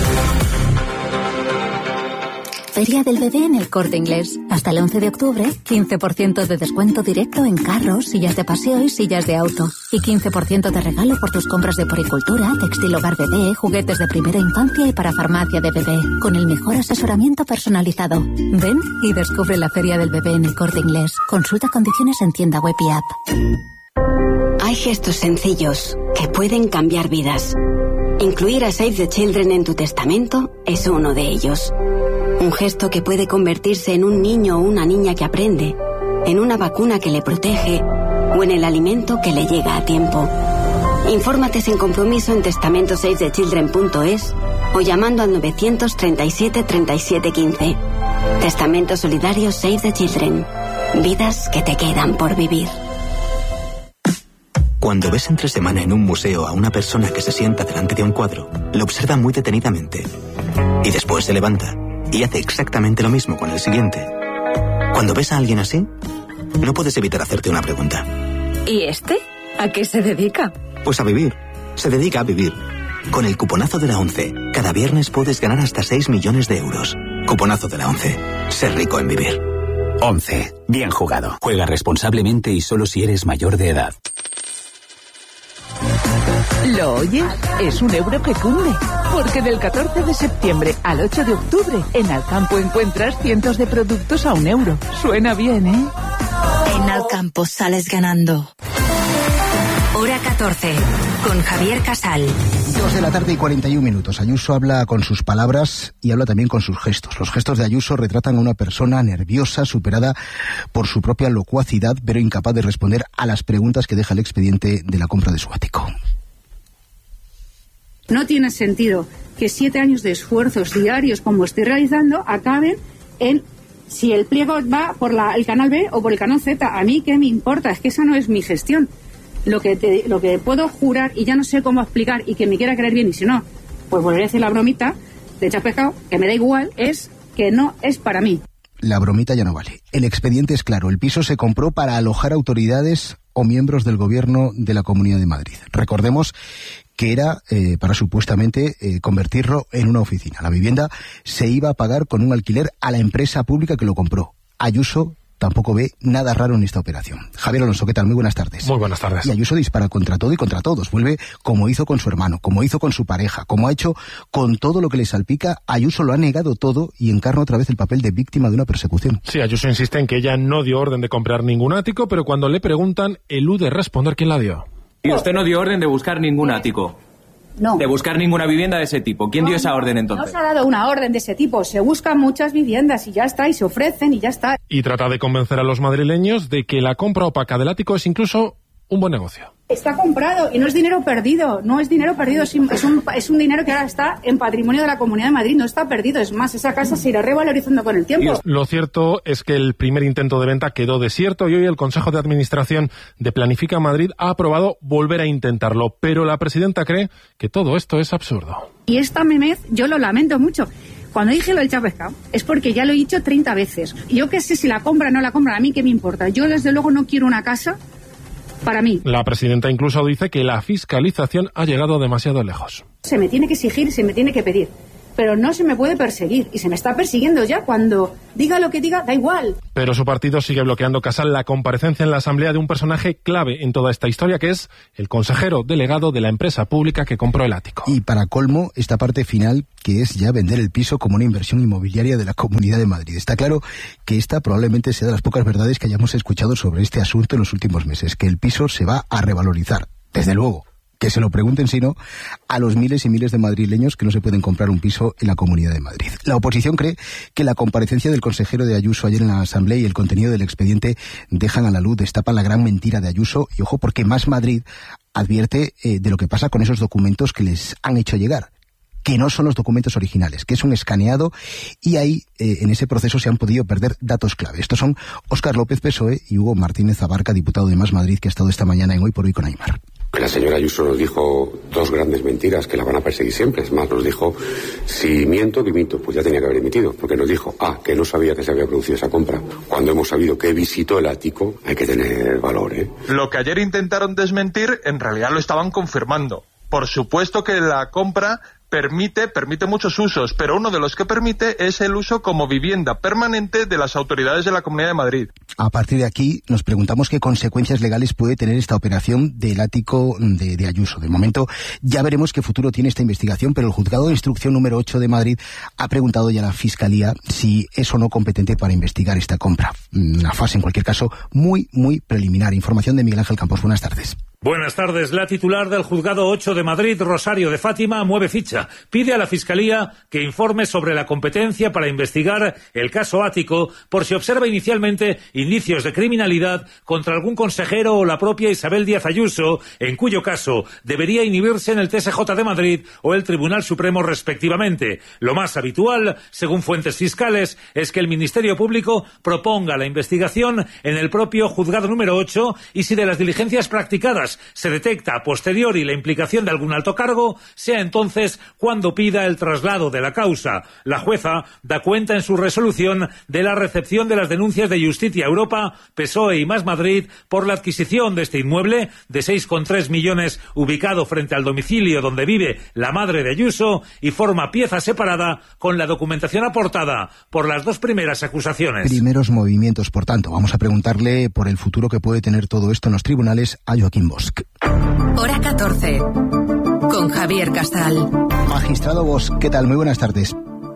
Feria del Bebé en El Corte Inglés. Hasta el 11 de octubre, 15% de descuento directo en carros, sillas de paseo y sillas de auto. Y 15% de regalo por tus compras de poricultura, textil hogar bebé, juguetes de primera infancia y para farmacia de bebé. Con el mejor asesoramiento personalizado. Ven y descubre la Feria del Bebé en El Corte Inglés. Consulta condiciones en tienda web y app. Hay gestos sencillos que pueden cambiar vidas. Incluir a Save the Children en tu testamento es uno de ellos. Un gesto que puede convertirse en un niño o una niña que aprende, en una vacuna que le protege o en el alimento que le llega a tiempo. Infórmate sin compromiso en testamentosavethechildren.es o llamando al 937 37 15. Testamento solidario Save the Children. Vidas que te quedan por vivir. Cuando ves entre semana en un museo a una persona que se sienta delante de un cuadro, lo observa muy detenidamente y después se levanta y hace exactamente lo mismo con el siguiente. Cuando ves a alguien así, no puedes evitar hacerte una pregunta. ¿Y este? ¿A qué se dedica? Pues a vivir. Se dedica a vivir. Con el cuponazo de la ONCE, cada viernes puedes ganar hasta 6 millones de euros. Cuponazo de la ONCE. Ser rico en vivir. ONCE. Bien jugado. Juega responsablemente y solo si eres mayor de edad. ¿Lo oyes? Es un euro que cunde. Porque del 14 de septiembre al 8 de octubre, en Alcampo encuentras cientos de productos a €1. Suena bien, ¿eh? En Alcampo sales ganando. Hora 14, con Javier Casal. 2 de la tarde y 41 minutos. Ayuso habla con sus palabras y habla también con sus gestos. Los gestos de Ayuso retratan a una persona nerviosa, superada por su propia locuacidad, pero incapaz de responder a las preguntas que deja el expediente de la compra de su ático. No tiene sentido que 7 años de esfuerzos diarios, como estoy realizando, acaben en si el pliego va por el canal B o por el canal Z. A mí, ¿qué me importa? Es que esa no es mi gestión. Lo que puedo jurar, y ya no sé cómo explicar, y que me quiera creer bien, y si no, pues volveré a hacer la bromita de echar pescado, que me da igual, es que no es para mí. la bromita ya no vale. El expediente es claro, el piso se compró para alojar autoridades o miembros del gobierno de la Comunidad de Madrid. Recordemos que era para supuestamente convertirlo en una oficina. La vivienda se iba a pagar con un alquiler a la empresa pública que lo compró. Ayuso tampoco ve nada raro en esta operación. Javier Alonso, ¿qué tal? Muy buenas tardes. Muy buenas tardes. Y Ayuso dispara contra todo y contra todos. Vuelve como hizo con su hermano, como hizo con su pareja, como ha hecho con todo lo que le salpica. Ayuso lo ha negado todo y encarna otra vez el papel de víctima de una persecución. Sí, Ayuso insiste en que ella no dio orden de comprar ningún ático, pero cuando le preguntan, elude responder quién la dio. Y usted no dio orden de buscar ningún ático. No. De buscar ninguna vivienda de ese tipo. ¿Quién dio esa orden entonces? No se ha dado una orden de ese tipo. Se buscan muchas viviendas y ya está, y se ofrecen y ya está. Y trata de convencer a los madrileños de que la compra opaca del ático es incluso un buen negocio. Está comprado y no es dinero perdido. No es dinero perdido, es un dinero que ahora está en patrimonio de la Comunidad de Madrid. No está perdido. Es más, esa casa se irá revalorizando con el tiempo. Lo cierto es que el primer intento de venta quedó desierto y hoy el Consejo de Administración de Planifica Madrid ha aprobado volver a intentarlo. Pero la presidenta cree que todo esto es absurdo. Y esta memez, yo lo lamento mucho. Cuando dije lo del chapescao, es porque ya lo he dicho 30 veces. Yo qué sé si la compra o no la compra, a mí qué me importa. Yo desde luego no quiero una casa para mí. La presidenta incluso dice que la fiscalización ha llegado demasiado lejos. Se me tiene que exigir, se me tiene que pedir, pero no se me puede perseguir, y se me está persiguiendo ya. Cuando diga lo que diga, da igual. Pero su partido sigue bloqueando, Casal, la comparecencia en la Asamblea de un personaje clave en toda esta historia, que es el consejero delegado de la empresa pública que compró el ático. Y para colmo, esta parte final, que es ya vender el piso como una inversión inmobiliaria de la Comunidad de Madrid. Está claro que esta probablemente sea de las pocas verdades que hayamos escuchado sobre este asunto en los últimos meses, que el piso se va a revalorizar, desde luego. Que se lo pregunten, si no, a los miles y miles de madrileños que no se pueden comprar un piso en la Comunidad de Madrid. La oposición cree que la comparecencia del consejero de Ayuso ayer en la Asamblea y el contenido del expediente dejan a la luz, destapan la gran mentira de Ayuso, y ojo, porque Más Madrid advierte de lo que pasa con esos documentos que les han hecho llegar, que no son los documentos originales, que es un escaneado, y ahí en ese proceso se han podido perder datos clave. Estos son Óscar López, PSOE, y Hugo Martínez Abarca, diputado de Más Madrid, que ha estado esta mañana en Hoy por Hoy con Aimar. La señora Ayuso nos dijo dos grandes mentiras que la van a perseguir siempre. Es más, nos dijo, si miento, dimito. Pues ya tenía que haber dimitido, porque nos dijo, que no sabía que se había producido esa compra. Cuando hemos sabido que visitó el ático, hay que tener valor, ¿eh? Lo que ayer intentaron desmentir, en realidad lo estaban confirmando. Por supuesto que la compra permite muchos usos, pero uno de los que permite es el uso como vivienda permanente de las autoridades de la Comunidad de Madrid. A partir de aquí nos preguntamos qué consecuencias legales puede tener esta operación del ático de Ayuso. De momento ya veremos qué futuro tiene esta investigación, pero el Juzgado de Instrucción número 8 de Madrid ha preguntado ya a la Fiscalía si es o no competente para investigar esta compra. Una fase, en cualquier caso, muy, muy preliminar. Información de Miguel Ángel Campos. Buenas tardes. Buenas tardes. La titular del Juzgado 8 de Madrid, Rosario de Fátima, mueve ficha. Pide a la Fiscalía que informe sobre la competencia para investigar el caso ático por si observa inicialmente indicios de criminalidad contra algún consejero o la propia Isabel Díaz Ayuso, en cuyo caso debería inhibirse en el TSJ de Madrid o el Tribunal Supremo respectivamente. Lo más habitual, según fuentes fiscales, es que el Ministerio Público proponga la investigación en el propio Juzgado número 8 y si de las diligencias practicadas se detecta a posteriori la implicación de algún alto cargo, sea entonces cuando pida el traslado de la causa. La jueza da cuenta en su resolución de la recepción de las denuncias de Justicia Europa, PSOE y Más Madrid por la adquisición de este inmueble de 6,3 millones ubicado frente al domicilio donde vive la madre de Ayuso y forma pieza separada con la documentación aportada por las dos primeras acusaciones. Primeros movimientos, por tanto. Vamos a preguntarle por el futuro que puede tener todo esto en los tribunales a Joaquín Bosch. Hora 14, con Javier Casal. Magistrado Bosch, ¿qué tal? Muy buenas tardes.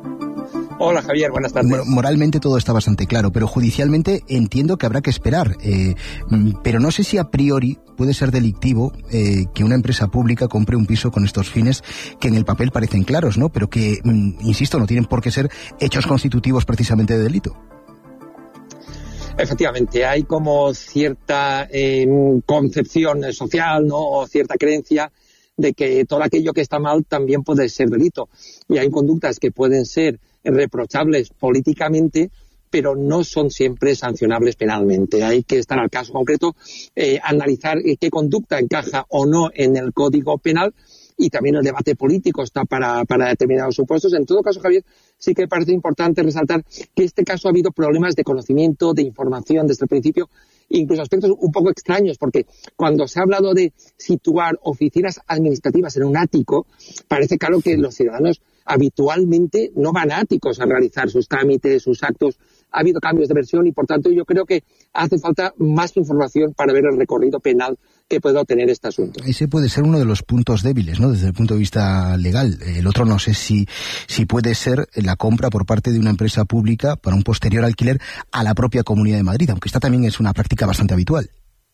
Hola Javier, buenas tardes. Bueno, moralmente todo está bastante claro, pero judicialmente entiendo que habrá que esperar. Pero no sé si a priori puede ser delictivo que una empresa pública compre un piso con estos fines que en el papel parecen claros, ¿no? Pero que, insisto, no tienen por qué ser hechos constitutivos precisamente de delito. Efectivamente, hay como cierta concepción social, ¿no? O cierta creencia de que todo aquello que está mal también puede ser delito. Y hay conductas que pueden ser reprochables políticamente, pero no son siempre sancionables penalmente. Hay que estar al caso concreto, analizar qué conducta encaja o no en el Código Penal, y también el debate político está para determinados supuestos. En todo caso, Javier, sí que parece importante resaltar que en este caso ha habido problemas de conocimiento, de información desde el principio, incluso aspectos un poco extraños, porque cuando se ha hablado de situar oficinas administrativas en un ático, parece claro que los ciudadanos habitualmente no van a áticos a realizar sus trámites, sus actos. Ha habido cambios de versión y, por tanto, yo creo que hace falta más información para ver el recorrido penal que pueda tener este asunto. Ese puede ser uno de los puntos débiles, ¿no?, desde el punto de vista legal. El otro no sé si puede ser la compra por parte de una empresa pública para un posterior alquiler a la propia Comunidad de Madrid, aunque esta también es una práctica bastante habitual.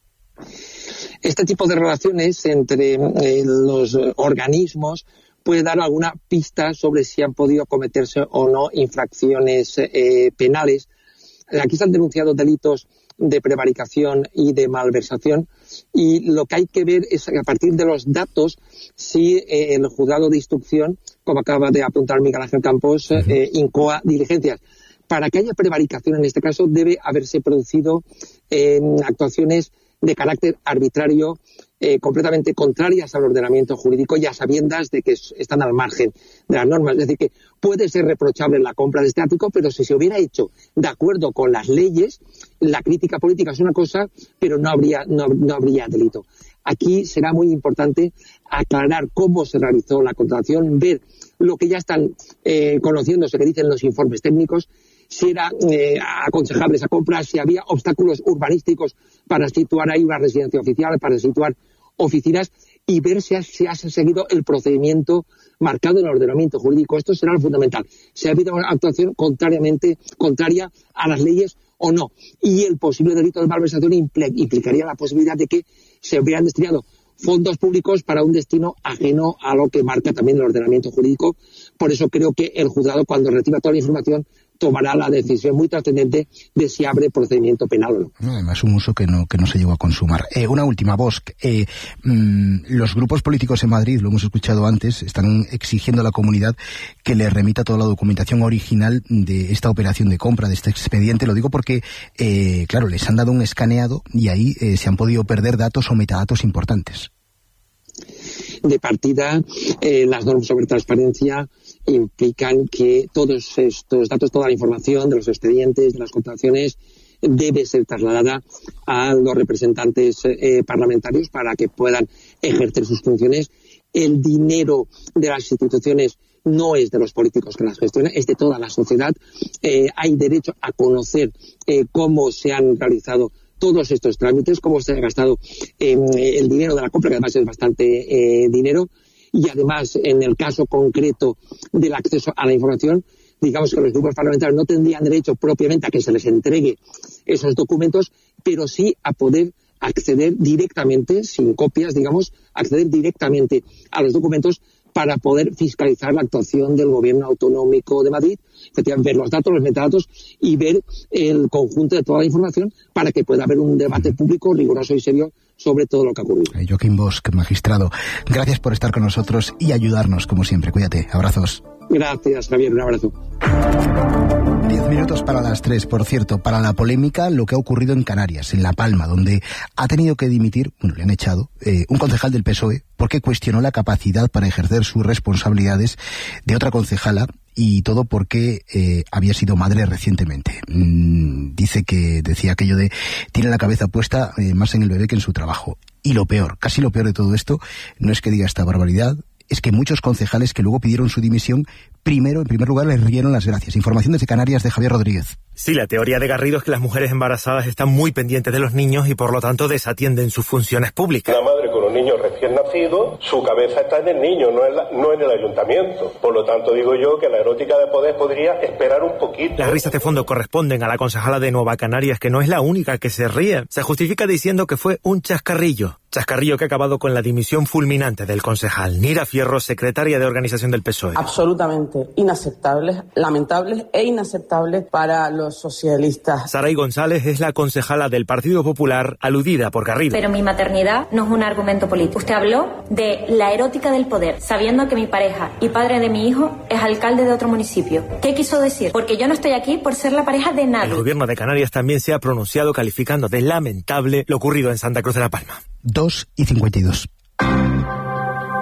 Este tipo de relaciones entre los organismos puede dar alguna pista sobre si han podido cometerse o no infracciones penales. Aquí se han denunciado delitos de prevaricación y de malversación, y lo que hay que ver es, a partir de los datos, si el juzgado de instrucción, como acaba de apuntar Miguel Ángel Campos, incoa diligencias. Para que haya prevaricación en este caso debe haberse producido actuaciones de carácter arbitrario, completamente contrarias al ordenamiento jurídico y a sabiendas de que están al margen de las normas. Es decir, que puede ser reprochable la compra de este ático, pero si se hubiera hecho de acuerdo con las leyes, la crítica política es una cosa, pero no habría delito. Aquí será muy importante aclarar cómo se realizó la contratación, ver lo que ya están conociéndose, que dicen los informes técnicos, si era aconsejable esa compra, si había obstáculos urbanísticos para situar ahí una residencia oficial, para situar oficinas, y ver si ha seguido el procedimiento marcado en el ordenamiento jurídico. Esto será lo fundamental. Si ha habido una actuación contraria a las leyes o no. Y el posible delito de malversación implicaría la posibilidad de que se hubieran destinado fondos públicos para un destino ajeno a lo que marca también el ordenamiento jurídico. Por eso creo que el juzgado, cuando reciba toda la información, tomará la decisión muy trascendente de si abre procedimiento penal o no. Además, un uso que no se llegó a consumar. Una última, Bosch. Los grupos políticos en Madrid, lo hemos escuchado antes, están exigiendo a la comunidad que le remita toda la documentación original de esta operación de compra, de este expediente. Lo digo porque, claro, les han dado un escaneado y ahí se han podido perder datos o metadatos importantes. De partida, las normas sobre transparencia implican que todos estos datos, toda la información de los expedientes, de las contrataciones, debe ser trasladada a los representantes parlamentarios para que puedan ejercer sus funciones. El dinero de las instituciones no es de los políticos que las gestionan, es de toda la sociedad. Hay derecho a conocer cómo se han realizado todos estos trámites, cómo se ha gastado el dinero de la compra, que además es bastante dinero, y además, en el caso concreto del acceso a la información, digamos que los grupos parlamentarios no tendrían derecho propiamente a que se les entregue esos documentos, pero sí a poder acceder directamente, sin copias, digamos, acceder directamente a los documentos para poder fiscalizar la actuación del gobierno autonómico de Madrid, efectivamente ver los datos, los metadatos y ver el conjunto de toda la información para que pueda haber un debate público riguroso y serio sobre todo lo que ha ocurrido. Joaquín Bosch, magistrado, gracias por estar con nosotros y ayudarnos, como siempre. Cuídate. Abrazos. Gracias, Javier. Un abrazo. 10 minutos para las 3, por cierto, para la polémica, lo que ha ocurrido en Canarias, en La Palma, donde ha tenido que dimitir, le han echado, un concejal del PSOE, porque cuestionó la capacidad para ejercer sus responsabilidades de otra concejala, y todo porque había sido madre recientemente. Decía aquello de, tiene la cabeza puesta más en el bebé que en su trabajo. Y lo peor, casi lo peor de todo esto, no es que diga esta barbaridad, es que muchos concejales que luego pidieron su dimisión, en primer lugar, les rieron las gracias. Información desde Canarias de Javier Rodríguez. Sí, la teoría de Garrido es que las mujeres embarazadas están muy pendientes de los niños y por lo tanto desatienden sus funciones públicas. Una madre con un niño recién nacido, su cabeza está en el niño, no en el ayuntamiento. Por lo tanto, digo yo que la erótica de poder podría esperar un poquito. Las risas de fondo corresponden a la concejala de Nueva Canarias, que no es la única que se ríe. Se justifica diciendo que fue un chascarrillo. Chascarrillo que ha acabado con la dimisión fulminante del concejal. Nira Fierro, secretaria de organización del PSOE. Absolutamente inaceptables, lamentables e inaceptables para los socialistas. Saray González es la concejala del Partido Popular aludida por Garrido. Pero mi maternidad no es un argumento político. Usted habló de la erótica del poder, sabiendo que mi pareja y padre de mi hijo es alcalde de otro municipio. ¿Qué quiso decir? Porque yo no estoy aquí por ser la pareja de nadie. El gobierno de Canarias también se ha pronunciado calificando de lamentable lo ocurrido en Santa Cruz de la Palma. 2:52.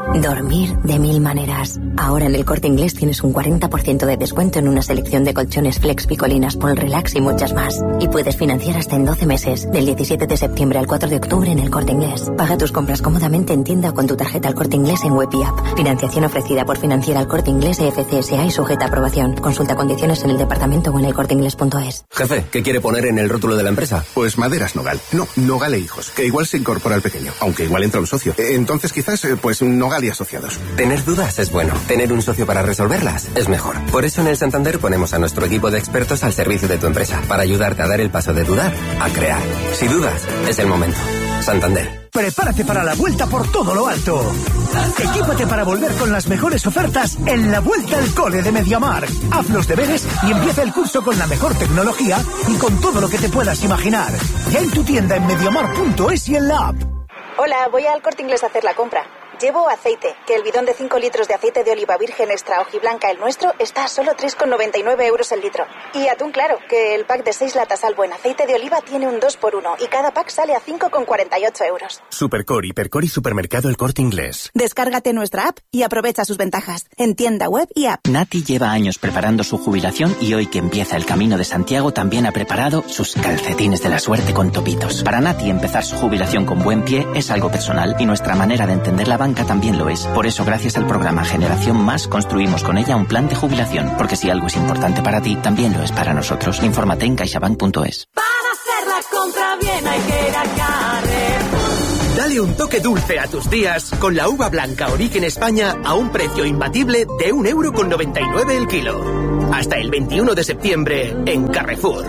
Dormir de 1000 maneras. Ahora en el Corte Inglés tienes un 40% de descuento en una selección de colchones Flex, Picolinas, Pol Relax y muchas más. Y puedes financiar hasta en 12 meses, del 17 de septiembre al 4 de octubre en el Corte Inglés. Paga tus compras cómodamente en tienda o con tu tarjeta El Corte Inglés en web y app. Financiación ofrecida por Financiera El Corte Inglés FCSA y sujeta a aprobación. Consulta condiciones en el departamento o en elcorteinglés.es. Jefe, ¿qué quiere poner en el rótulo de la empresa? Pues Maderas Nogal. No, Nogal e Hijos, que igual se incorpora al pequeño, aunque igual entra un socio. Entonces quizás, pues Nogal y asociados. Tener dudas es bueno. Tener un socio para resolverlas es mejor. Por eso en el Santander ponemos a nuestro equipo de expertos al servicio de tu empresa, para ayudarte a dar el paso de dudar a crear. Si dudas, es el momento. Santander. Prepárate para la vuelta por todo lo alto. Equípate para volver con las mejores ofertas en la Vuelta al Cole de Mediamar. Haz los deberes y empieza el curso con la mejor tecnología y con todo lo que te puedas imaginar. Ya en tu tienda en mediamar.es y en la app. Hola, voy al Corte Inglés a hacer la compra. Llevo aceite, que el bidón de 5 litros de aceite de oliva virgen extra hojiblanca, el nuestro, está a solo 3,99 euros el litro. Y atún claro, que el pack de 6 latas Albo en aceite de oliva tiene un 2x1 y cada pack sale a 5,48 euros. Supercore, Hipercore y Supermercado El Corte Inglés. Descárgate nuestra app y aprovecha sus ventajas en tienda web y app. Nati lleva años preparando su jubilación y hoy que empieza el Camino de Santiago también ha preparado sus calcetines de la suerte con topitos. Para Nati empezar su jubilación con buen pie es algo personal y nuestra manera de entender la banca también lo es. Por eso, gracias al programa Generación Más, construimos con ella un plan de jubilación. Porque si algo es importante para ti, también lo es para nosotros. Infórmate en caixabank.es. Para hacer la compra bien hay que ir a Carrefour. Dale un toque dulce a tus días con la uva blanca Origen España a un precio imbatible de 1,99 € el kilo. Hasta el 21 de septiembre en Carrefour.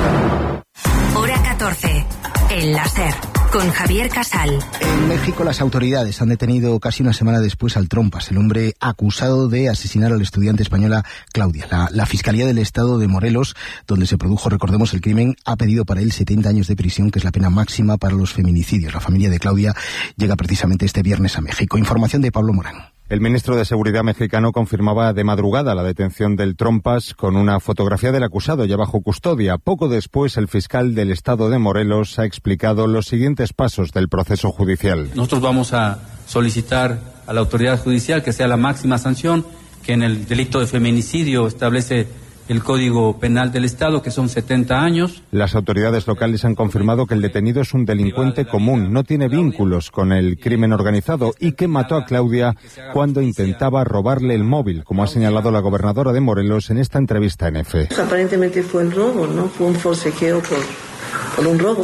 Hora 14. El láser. Con Javier Casal. En México las autoridades han detenido casi una semana después al Trompas, el hombre acusado de asesinar a la estudiante española Claudia. La Fiscalía del Estado de Morelos, donde se produjo, recordemos, el crimen, ha pedido para él 70 años de prisión, que es la pena máxima para los feminicidios. La familia de Claudia llega precisamente este viernes a México. Información de Pablo Morán. El ministro de Seguridad mexicano confirmaba de madrugada la detención del Trompas con una fotografía del acusado ya bajo custodia. Poco después, el fiscal del Estado de Morelos ha explicado los siguientes pasos del proceso judicial. Nosotros vamos a solicitar a la autoridad judicial que sea la máxima sanción, que en el delito de feminicidio establece el Código Penal del Estado, que son 70 años. Las autoridades locales han confirmado que el detenido es un delincuente común, no tiene vínculos con el crimen organizado y que mató a Claudia cuando intentaba robarle el móvil, como ha señalado la gobernadora de Morelos en esta entrevista en EFE. Aparentemente fue el robo, ¿no? Fue un forcejeo por un robo.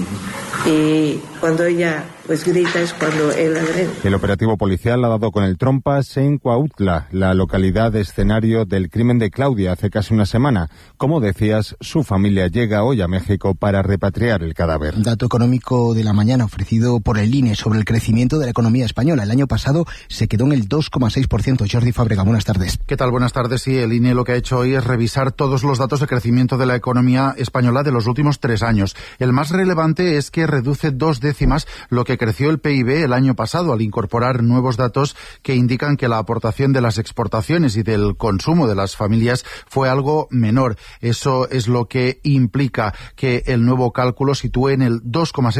Y cuando ella pues grita es cuando él agrede. El operativo policial ha dado con el Trompas en Cuautla, la localidad escenario del crimen de Claudia hace casi una semana. Como decías, su familia llega hoy a México para repatriar el cadáver. Dato económico de la mañana ofrecido por el INE sobre el crecimiento de la economía española. El año pasado se quedó en el 2,6%. Jordi Fábrega, buenas tardes. ¿Qué tal? Buenas tardes. Sí, el INE lo que ha hecho hoy es revisar todos los datos de crecimiento de la economía española de los últimos 3 años. El más relevante es que reduce 2 décimas lo que creció el PIB el año pasado, al incorporar nuevos datos que indican que la aportación de las exportaciones y del consumo de las familias fue algo menor. Eso es lo que implica que el nuevo cálculo sitúe en el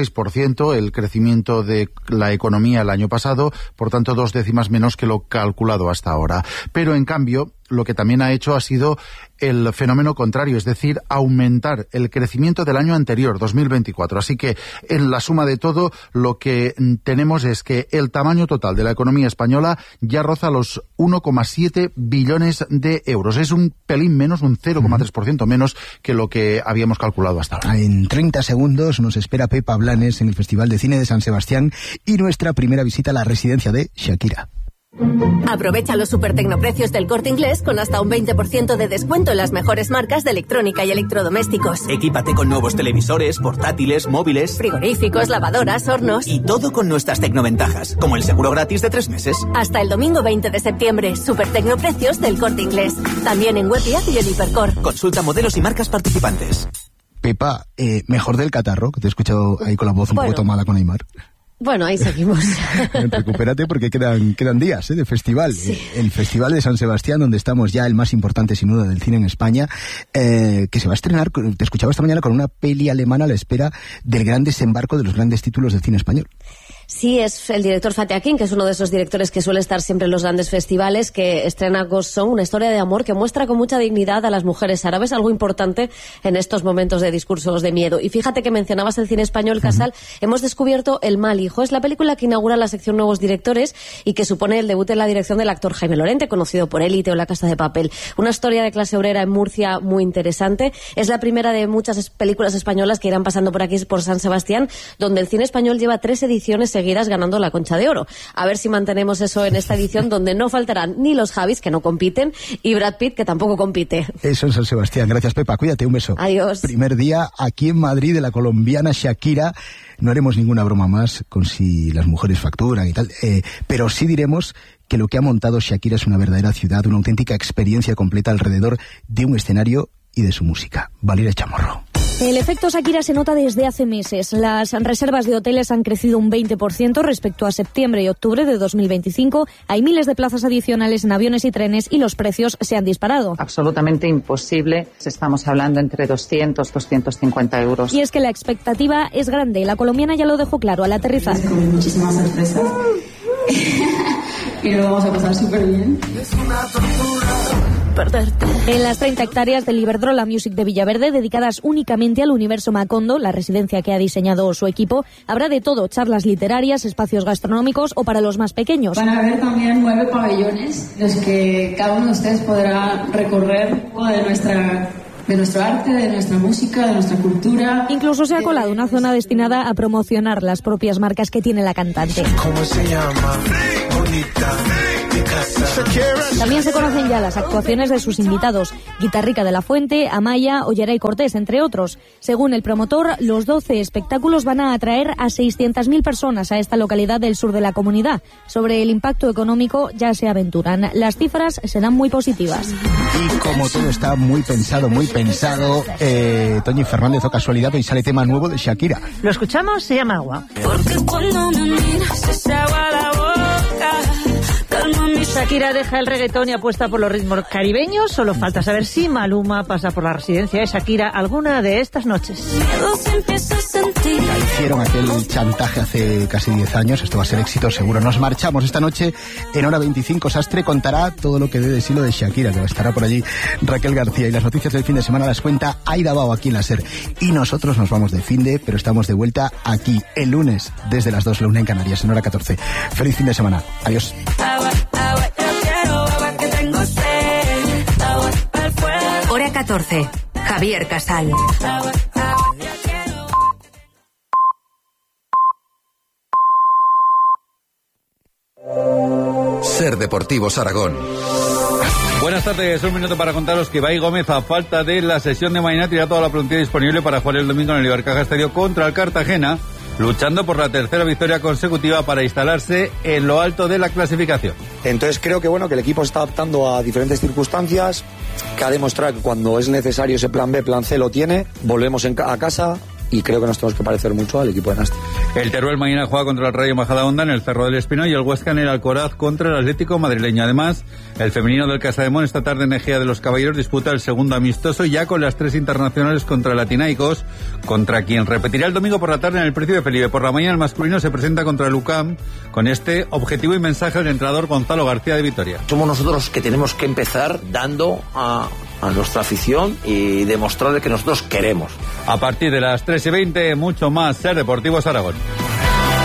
2,6% el crecimiento de la economía el año pasado, por tanto 2 décimas menos que lo calculado hasta ahora. Pero en cambio, lo que también ha hecho ha sido el fenómeno contrario, es decir, aumentar el crecimiento del año anterior, 2024. Así que, en la suma de todo, lo que tenemos es que el tamaño total de la economía española ya roza los 1,7 billones de euros. Es un pelín menos, un 0,3% menos que lo que habíamos calculado hasta ahora. En 30 segundos nos espera Pepa Blanes en el Festival de Cine de San Sebastián y nuestra primera visita a la residencia de Shakira. Aprovecha los supertecnoprecios del Corte Inglés con hasta un 20% de descuento en las mejores marcas de electrónica y electrodomésticos. Equípate con nuevos televisores, portátiles, móviles, frigoríficos, lavadoras, hornos. Y todo con nuestras tecnoventajas, como el seguro gratis de 3 meses. Hasta el domingo 20 de septiembre, supertecnoprecios del Corte Inglés. También en web y app y en Hipercor. Consulta modelos y marcas participantes. Pepa, mejor del catarro, que te he escuchado ahí con la voz un poco tomada con Aymar. Bueno, ahí seguimos. Recupérate porque quedan días de festival. Sí. El Festival de San Sebastián, donde estamos ya, el más importante sin duda del cine en España, que se va a estrenar, te escuchaba esta mañana, con una peli alemana a la espera del gran desembarco de los grandes títulos del cine español. Sí, es el director Fatih Akin, que es uno de esos directores que suele estar siempre en los grandes festivales, que estrena Ghost Song, una historia de amor que muestra con mucha dignidad a las mujeres árabes, algo importante en estos momentos de discursos de miedo. Y fíjate que mencionabas el cine español, Casal, hemos descubierto El mal hijo. Es la película que inaugura la sección Nuevos Directores y que supone el debut en la dirección del actor Jaime Lorente, conocido por Élite o La Casa de Papel. Una historia de clase obrera en Murcia muy interesante. Es la primera de muchas películas españolas que irán pasando por aquí, por San Sebastián, donde el cine español lleva 3 ediciones seguidas ganando la Concha de Oro. A ver si mantenemos eso en esta edición, donde no faltarán ni los Javis, que no compiten, y Brad Pitt, que tampoco compite. Eso en San Sebastián. Gracias, Pepa. Cuídate, un beso. Adiós. Primer día aquí en Madrid de la colombiana Shakira. No haremos ninguna broma más con si las mujeres facturan y tal, pero sí diremos que lo que ha montado Shakira es una verdadera ciudad, una auténtica experiencia completa alrededor de un escenario y de su música. Valeria Chamorro. El efecto Shakira se nota desde hace meses. Las reservas de hoteles han crecido un 20% respecto a septiembre y octubre de 2025. Hay miles de plazas adicionales en aviones y trenes y los precios se han disparado. Absolutamente imposible. Estamos hablando entre 200, 250 euros. Y es que la expectativa es grande. La colombiana ya lo dejó claro al aterrizar. Con muchísimas sorpresas. Y lo vamos a pasar súper bien. Es una tortura. En las 30 hectáreas del Iberdrola Music de Villaverde, dedicadas únicamente al universo Macondo, la residencia que ha diseñado su equipo, habrá de todo: charlas literarias, espacios gastronómicos o para los más pequeños. Van a haber también 9 pabellones, los que cada uno de ustedes podrá recorrer de nuestro arte, de nuestra música, de nuestra cultura. Incluso se ha colado una zona destinada a promocionar las propias marcas que tiene la cantante. ¿Cómo se llama? Bonita. También se conocen ya las actuaciones de sus invitados: Guitarrica de la Fuente, Amaya, Ollera y Cortés, entre otros. Según el promotor, los 12 espectáculos van a atraer a 600.000 personas a esta localidad del sur de la comunidad. Sobre el impacto económico ya se aventuran. Las cifras serán muy positivas. Y como todo está muy pensado, Toñi Fernández, o casualidad, hoy sale tema nuevo de Shakira. Lo escuchamos, se llama Agua. Porque cuando me miras se agua la boca. Shakira deja el reggaetón y apuesta por los ritmos caribeños. Solo falta saber si Maluma pasa por la residencia de Shakira alguna de estas noches. Ya hicieron aquel chantaje hace casi 10 años. Esto va a ser éxito seguro. Nos marchamos esta noche. En hora 25 Sastre contará todo lo que dé de sí lo de Shakira, que estará por allí Raquel García. Y las noticias del fin de semana las cuenta Aida Bao aquí en la SER. Y nosotros nos vamos de finde, pero estamos de vuelta aquí el lunes desde las 2, la 1 en Canarias, en hora 14. Feliz fin de semana. Adiós. Hora 14. Javier Casal. SER Deportivos Aragón. Buenas tardes, un minuto para contaros que Ibai Gómez, a falta de la sesión de mañana, tendrá toda la plantilla disponible para jugar el domingo en el Ibercaja Estadio contra el Cartagena, luchando por la tercera victoria consecutiva para instalarse en lo alto de la clasificación. Entonces creo que que el equipo se está adaptando a diferentes circunstancias, que ha demostrado que cuando es necesario ese plan B, plan C lo tiene, volvemos a casa. Y creo que nos tenemos que parecer mucho al equipo de Nasti. El Teruel mañana juega contra el Rayo Majadahonda en el Cerro del Espino y el Huesca en el Alcoraz contra el Atlético madrileño. Además, el femenino del Casademón esta tarde en Ejea de los Caballeros disputa el segundo amistoso ya con las 3 internacionales contra Latinaicos, contra quien repetirá el domingo por la tarde en el Príncipe Felipe. Por la mañana el masculino se presenta contra el UCAM con este objetivo y mensaje del entrenador Gonzalo García de Vitoria. Somos nosotros los que tenemos que empezar dando a nuestra afición y demostrarle que nosotros queremos. A partir de las 3:20, mucho más SER Deportivos Aragón.